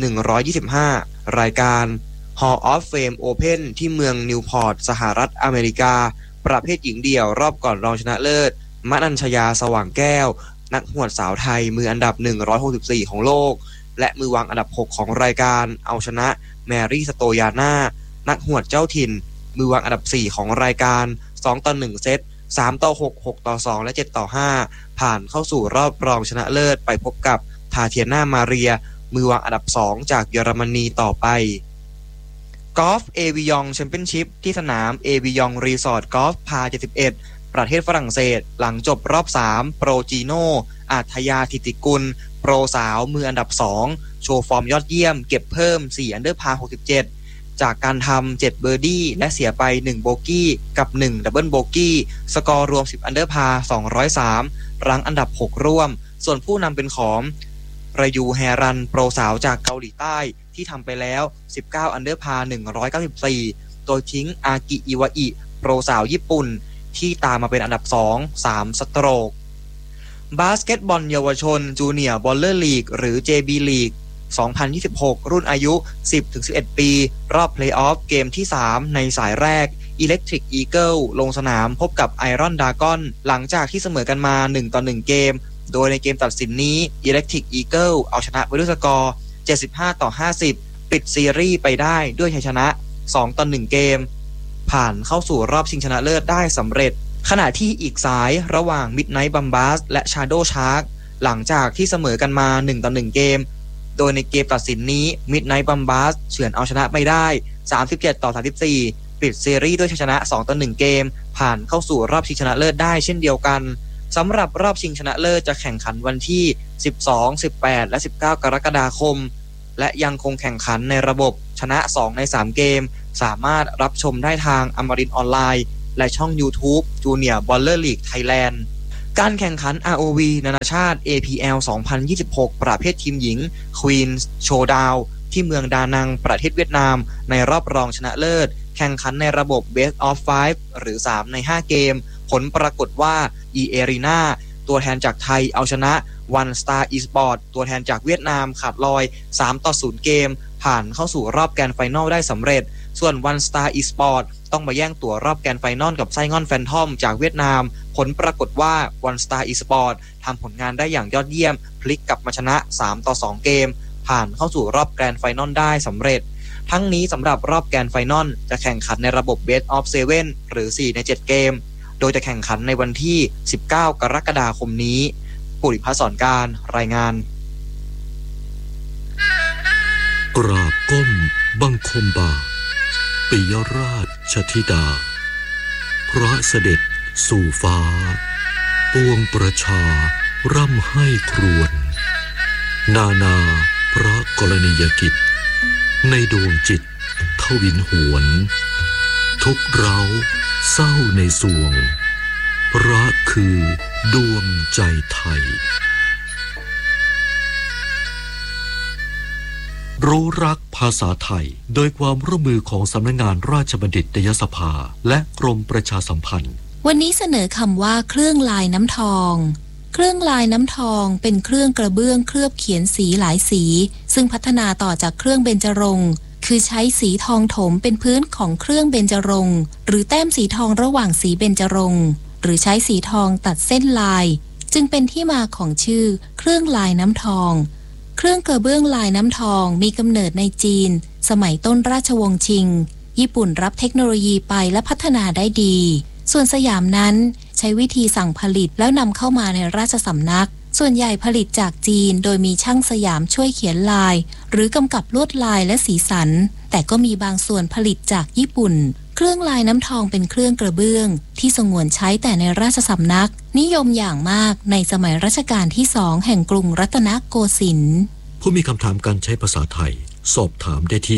125 รายการ Hall of Fame Open ที่เมืองนิวพอร์ตสหรัฐอเมริกาประเภทหญิงเดี่ยวรอบก่อนรองชนะเลิศมนัญชยาสว่างแก้วนักหวดสาวไทยมืออันดับ164ของโลกและมือวางอันดับ6ของรายการเอาชนะแมรี่สโตยาน่านักหวดเจ้าถิ่นมือวางอันดับ4ของรายการ2-1 เซต 3-6 6-2 และ 7-5 ผ่านเข้าสู่รอบรองชนะเลิศไปพบกับทาเทียนามาเรียมือวางอันดับ2จากเยอรมนีต่อไปกอล์ฟเอวิยองแชมเปี้ยนชิพที่สนามเอวิยองรีสอร์ทกอล์ฟพา 71ประเทศฝรั่งเศสหลังจบรอบ3โปรจีโนอาทยาธิติกุลโปรสาวมืออันดับ2โชว์ฟอร์มยอดเยี่ยมเก็บเพิ่ม4อันเดอร์พา 67จากการทำ7เบอร์ดี้และเสียไป1โบกี้กับ1ดับเบิลโบกี้สกอร์รวม10อันเดอร์พา 203รั้งอันดับ6ร่วมส่วนผู้นำเป็นของรายูแฮรันโปรสาวจากเกาหลีใต้ที่ทำไปแล้ว19อันเดอร์พา 194โดยทิ้งอากิอิวาอิโปรสาวญี่ปุ่นที่ตามมาเป็นอันดับ2 3สโตรกบาสเกตบอลเยาวชนจูเนียร์บอลเลอร์ลีกหรือ JB League 2026 รุ่นอายุ 10-11 ปีรอบเพลย์ออฟเกมที่3ในสายแรก Electric Eagle ลงสนามพบกับ Iron Dragon หลังจากที่เสมอกันมา1-1เกมโดยในเกมตัดสินนี้ Electric Eagle เอาชนะไปด้วยสกอร์75-50ปิดซีรีส์ไปได้ด้วยชัยชนะ2-1เกมผ่านเข้าสู่รอบชิงชนะเลิศได้สำเร็จขณะที่อีกสายระหว่าง Midnight Bombers และ Shadow Shark หลังจากที่เสมอกันมา1-1เกมโดยในเกมตัดสินนี้ Midnight Bombers เฉือนเอาชนะไปได้37-34ปิดซีรีส์ด้วยชัยชนะ2-1เกมผ่านเข้าสู่รอบชิงชนะเลิศได้เช่นเดียวกันสำหรับรอบชิงชนะเลิศจะแข่งขันวันที่12 18และ19กรกฎาคมและยังคงแข่งขันในระบบชนะ2ใน3เกมสามารถรับชมได้ทางอมรินทร์ออนไลน์และช่อง YouTube Junior Baller League Thailand การแข่งขัน ROV นานาชาติ APL 2026 ประเภททีมหญิง Queen's Showdown ที่เมืองดานังประเทศเวียดนามในรอบรองชนะเลิศแข่งขันในระบบ Best of 5 หรือ3ใน5เกมผลปรากฏว่า E-Arena ตัวแทนจากไทยเอาชนะ One Star Esport ตัวแทนจากเวียดนามขาดลอย 3-0 เกมผ่านเข้าสู่รอบแกรนด์ไฟนอลได้สำเร็จส่วน One Star Esport ต้องมาแย่งตั๋วรอบแกรนด์ไฟนอลกับไส้งอนแฟนทอมจากเวียดนามผลปรากฏว่า One Star Esport ทำผลงานได้อย่างยอดเยี่ยมพลิกกลับมาชนะ 3-2 เกมผ่านเข้าสู่รอบแกรนด์ไฟนอลได้สำเร็จทั้งนี้สำหรับรอบแกรนด์ไฟนอลจะแข่งขันในระบบ Best of 7 หรือ4ใน7เกมโดยจะแข่งขันในวันที่19กรกฎาคมนี้ปุริพัฒน์สอนการรายงานกราบก้มบังคมบาทปิยราชธิดาพระเสด็จสู่ฟ้าปวงประชาร่ำให้ครวญนานาพระกรณียกิจในดวงจิตทวินหวนทุกเร้าเศร้าในสวงรักคือดวงใจไทยรู้รักภาษาไทยโดยความร่วมมือของสำนักงานราชบัณฑิตยสภาและกรมประชาสัมพันธ์วันนี้เสนอคำว่าเครื่องลายน้ำทองเครื่องลายน้ำทองเป็นเครื่องกระเบื้องเคลือบเขียนสีหลายสีซึ่งพัฒนาต่อจากเครื่องเบญจรงค์คือใช้สีทองถมเป็นพื้นของเครื่องเบญจรงค์หรือแต้มสีทองระหว่างสีเบญจรงค์หรือใช้สีทองตัดเส้นลายจึงเป็นที่มาของชื่อเครื่องลายน้ำทองเครื่องกระเบื้องลายน้ำทองมีกำเนิดในจีนสมัยต้นราชวงศ์ชิงญี่ปุ่นรับเทคโนโลยีไปและพัฒนาได้ดีส่วนสยามนั้นใช้วิธีสั่งผลิตแล้วนำเข้ามาในราชสำนักส่วนใหญ่ผลิตจากจีนโดยมีช่างสยามช่วยเขียนลายหรือกำกับลวดลายและสีสันแต่ก็มีบางส่วนผลิตจากญี่ปุ่นเครื่องลายน้ำทองเป็นเครื่องกระเบื้องที่สงวนใช้แต่ในราชสำนักนิยมอย่างมากในสมัยรัชกาลที่2แห่งกรุงรัตนโกสินทร์ผู้มีคำถามการใช้ภาษาไทยสอบถามได้ที่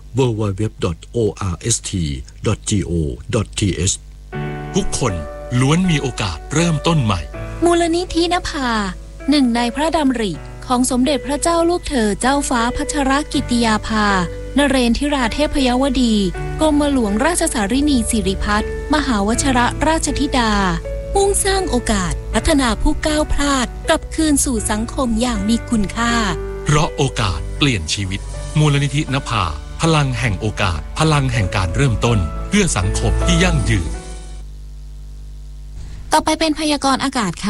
www.orst.go.th ทุกคนล้วนมีโอกาสเริ่มต้นใหม่มูลนิธินภาหนึ่งในพระดำริของสมเด็จพระเจ้าลูกเธอเจ้าฟ้าพัชรกิติยาภานเรนทิราเทพยวดีกรมหลวงราชสารินีสิริพัฒน์มหาวชิรราชธิดามุ่งสร้างโอกาสพัฒนาผู้ก้าวพลาดกลับคืนสู่สังคมอย่างมีคุณค่าเพราะโอกาสเปลี่ยนชีวิตมูลนิธินภาพลังแห่งโอกาสพลังแห่งการเริ่มต้นเพื่อสังคมที่ยั่งยืนต่อไปเป็นพยากรณ์อากาศค่ะ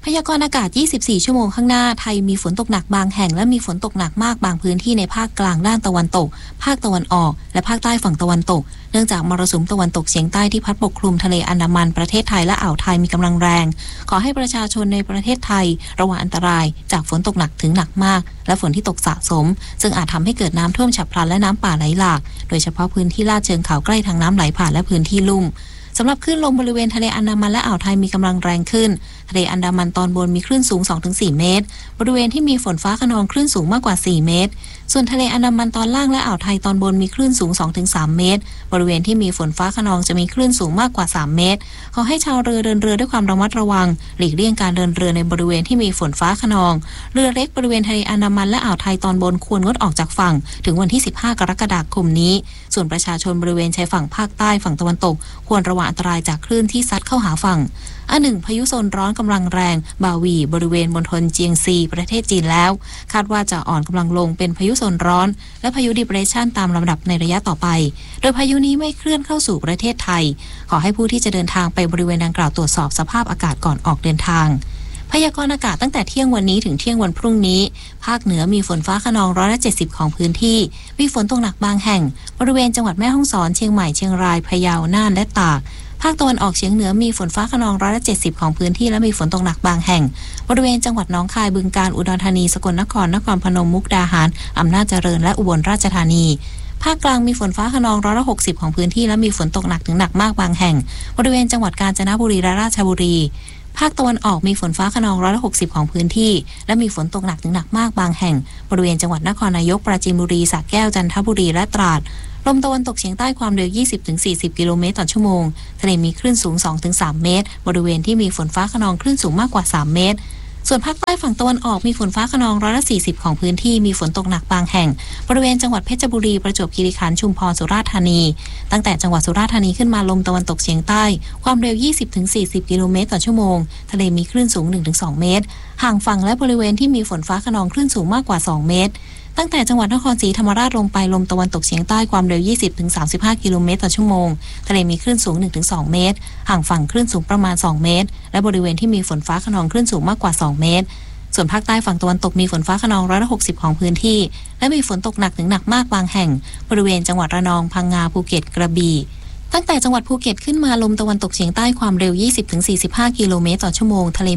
พยากรณ์อากาศ 24 ชั่วโมงข้างหน้าไทยมีฝนตกหนักบางแห่งและมีฝนตกหนักมากบางพื้นที่ในภาคกลางด้านตะวันตกภาคตะวันออกและภาคใต้ฝั่งตะวันตกเนื่องจากมรสุมตะวันตกเฉียงใต้ที่พัดปกคลุมทะเลอันดามันประเทศไทยและอ่าวไทยมีกำลังแรงขอให้ประชาชนในประเทศไทยระวังอันตรายจากฝนตกหนักถึงหนักมากและฝนที่ตกสะสมซึ่งอาจทำให้เกิดน้ำท่วมฉับพลันและน้ำป่าไหลหลากโดยเฉพาะพื้นที่ลาดเชิงเขาใกล้ทางน้ำไหลผ่านและพื้นที่ลุ่มสำหรับคลื่นลมบริเวณทะเลอันดามันและอ่าวไทยมีกำลังแรงขึ้นทะเลอันดามันตอนบนมีคลื่นสูง 2-4 เมตรบริเวณที่มีฝนฟ้าคะนองคลื่นสูงมากกว่า4เมตรส่วนทะเลอันดามันตอนล่างและอ่าวไทยตอนบนมีคลื่นสูง 2-3 เมตรบริเวณที่มีฝนฟ้าคะนองจะมีคลื่นสูงมากกว่า3เมตรขอให้ชาวเรือเดินเรือด้วยความระมัดระวังหลีกเลี่ยงการเดินเรือในบริเวณที่มีฝนฟ้าคะนองเรือเล็กบริเวณทะเลอันดามันและอ่าวไทยตอนบนควรงดออกจากฝั่งถึงวันที่15กรกฎาคมนี้ส่วนประชาชนบริเวณชายฝั่งภาคใต้ฝั่งตะวันตกควรระวังอันตรายจากคลื่นที่ซัดเข้าหาฝั่งพายุโซนร้อนกำลังแรงบาวีบริเวณมณฑลเจียงซีประเทศจีนแล้วคาดว่าจะอ่อนกำลังลงเป็นพายุโซนร้อนและพายุดิเปรสชันตามลำดับในระยะต่อไปโดยพายุนี้ไม่เคลื่อนเข้าสู่ประเทศไทยขอให้ผู้ที่จะเดินทางไปบริเวณดังกล่าวตรวจสอบสภาพอากาศก่อนออกเดินทางพยากรณ์อากาศตั้งแต่เที่ยงวันนี้ถึงเที่ยงวันพรุ่งนี้ภาคเหนือมีฝนฟ้าคะนอง170ของพื้นที่มีฝนตกหนักบางแห่งบริเวณจังหวัดแม่ฮ่องสอนเชียงใหม่เชียงรายพะเยาน่านและตากภาคตะวันออกเฉียงเหนือมีฝนฟ้าคะนอง170ของพื้นที่และมีฝนตกหนักบางแห่งบริเวณจังหวัดหนองคายบึงกาฬอุดรธานีสกลนครนครพนมมุกดาหารอำนาจเจริญและอุบลราชธานีภาคกลางมีฝนฟ้าคะนอง160ของพื้นที่และมีฝนตกหนักถึงหนักมากบางแห่งบริเวณจังหวัดกาญจนบุรีและราชบุรีภาคตะวันออกมีฝนฟ้าคะนอง160ของพื้นที่และมีฝนตกหนักถึงหนักมากบางแห่งบริเวณจังหวัดนครนายกปราจีนบุรีสระแก้วจันทบุรีและตราดลมตะวันตกเฉียงใต้ความเร็ว 20-40 กิโลเมตรต่อชั่วโมงทะเลมีคลื่นสูง 2-3 เมตรบริเวณที่มีฝนฟ้าคะนองคลื่นสูงมากกว่า3เมตรส่วนภาคใต้ฝั่งตะวันออกมีฝนฟ้าคะนอง140ของพื้นที่มีฝนตกหนักบางแห่งบริเวณจังหวัดเพชรบุรีประจวบคีรีขันธ์ชุมพรสุราษฎร์ธานีตั้งแต่จังหวัดสุราษฎร์ธานีขึ้นมาลมตะวันตกเฉียงใต้ความเร็ว 20-40 กิโลเมตรต่อชั่วโมงทะเลมีคลื่นสูง 1-2 เมตรห่างฝั่งและบริเวณที่มีฝนฟ้าคะนองคลื่นสูงมากกว่า2เมตรตั้งแต่จังหวัดนครศรีธรรมราชลงไปลมตะวันตกเฉียงใต้ความเร็ว 20-35 กิโลเมตรต่อชั่วโมงทะเลมีคลื่นสูง 1-2 เมตรห่างฝั่งคลื่นสูงประมาณ2เมตรและบริเวณที่มีฝนฟ้าคะนองคลื่นสูงมากกว่า2เมตรส่วนภาคใต้ฝั่งตะวันตกมีฝนฟ้าคะนอง160ของพื้นที่และมีฝนตกหนักถึงหนักมากบางแห่งบริเวณจังหวัดระนองพังงาภูเก็ตกระบี่ตั้งแต่จังหวัดภูเก็ตขึ้นมาลมตะวันตกเฉียงใต้ความเร็ว 20-45 กิโลเมตรต่อชั่วโมงทะเล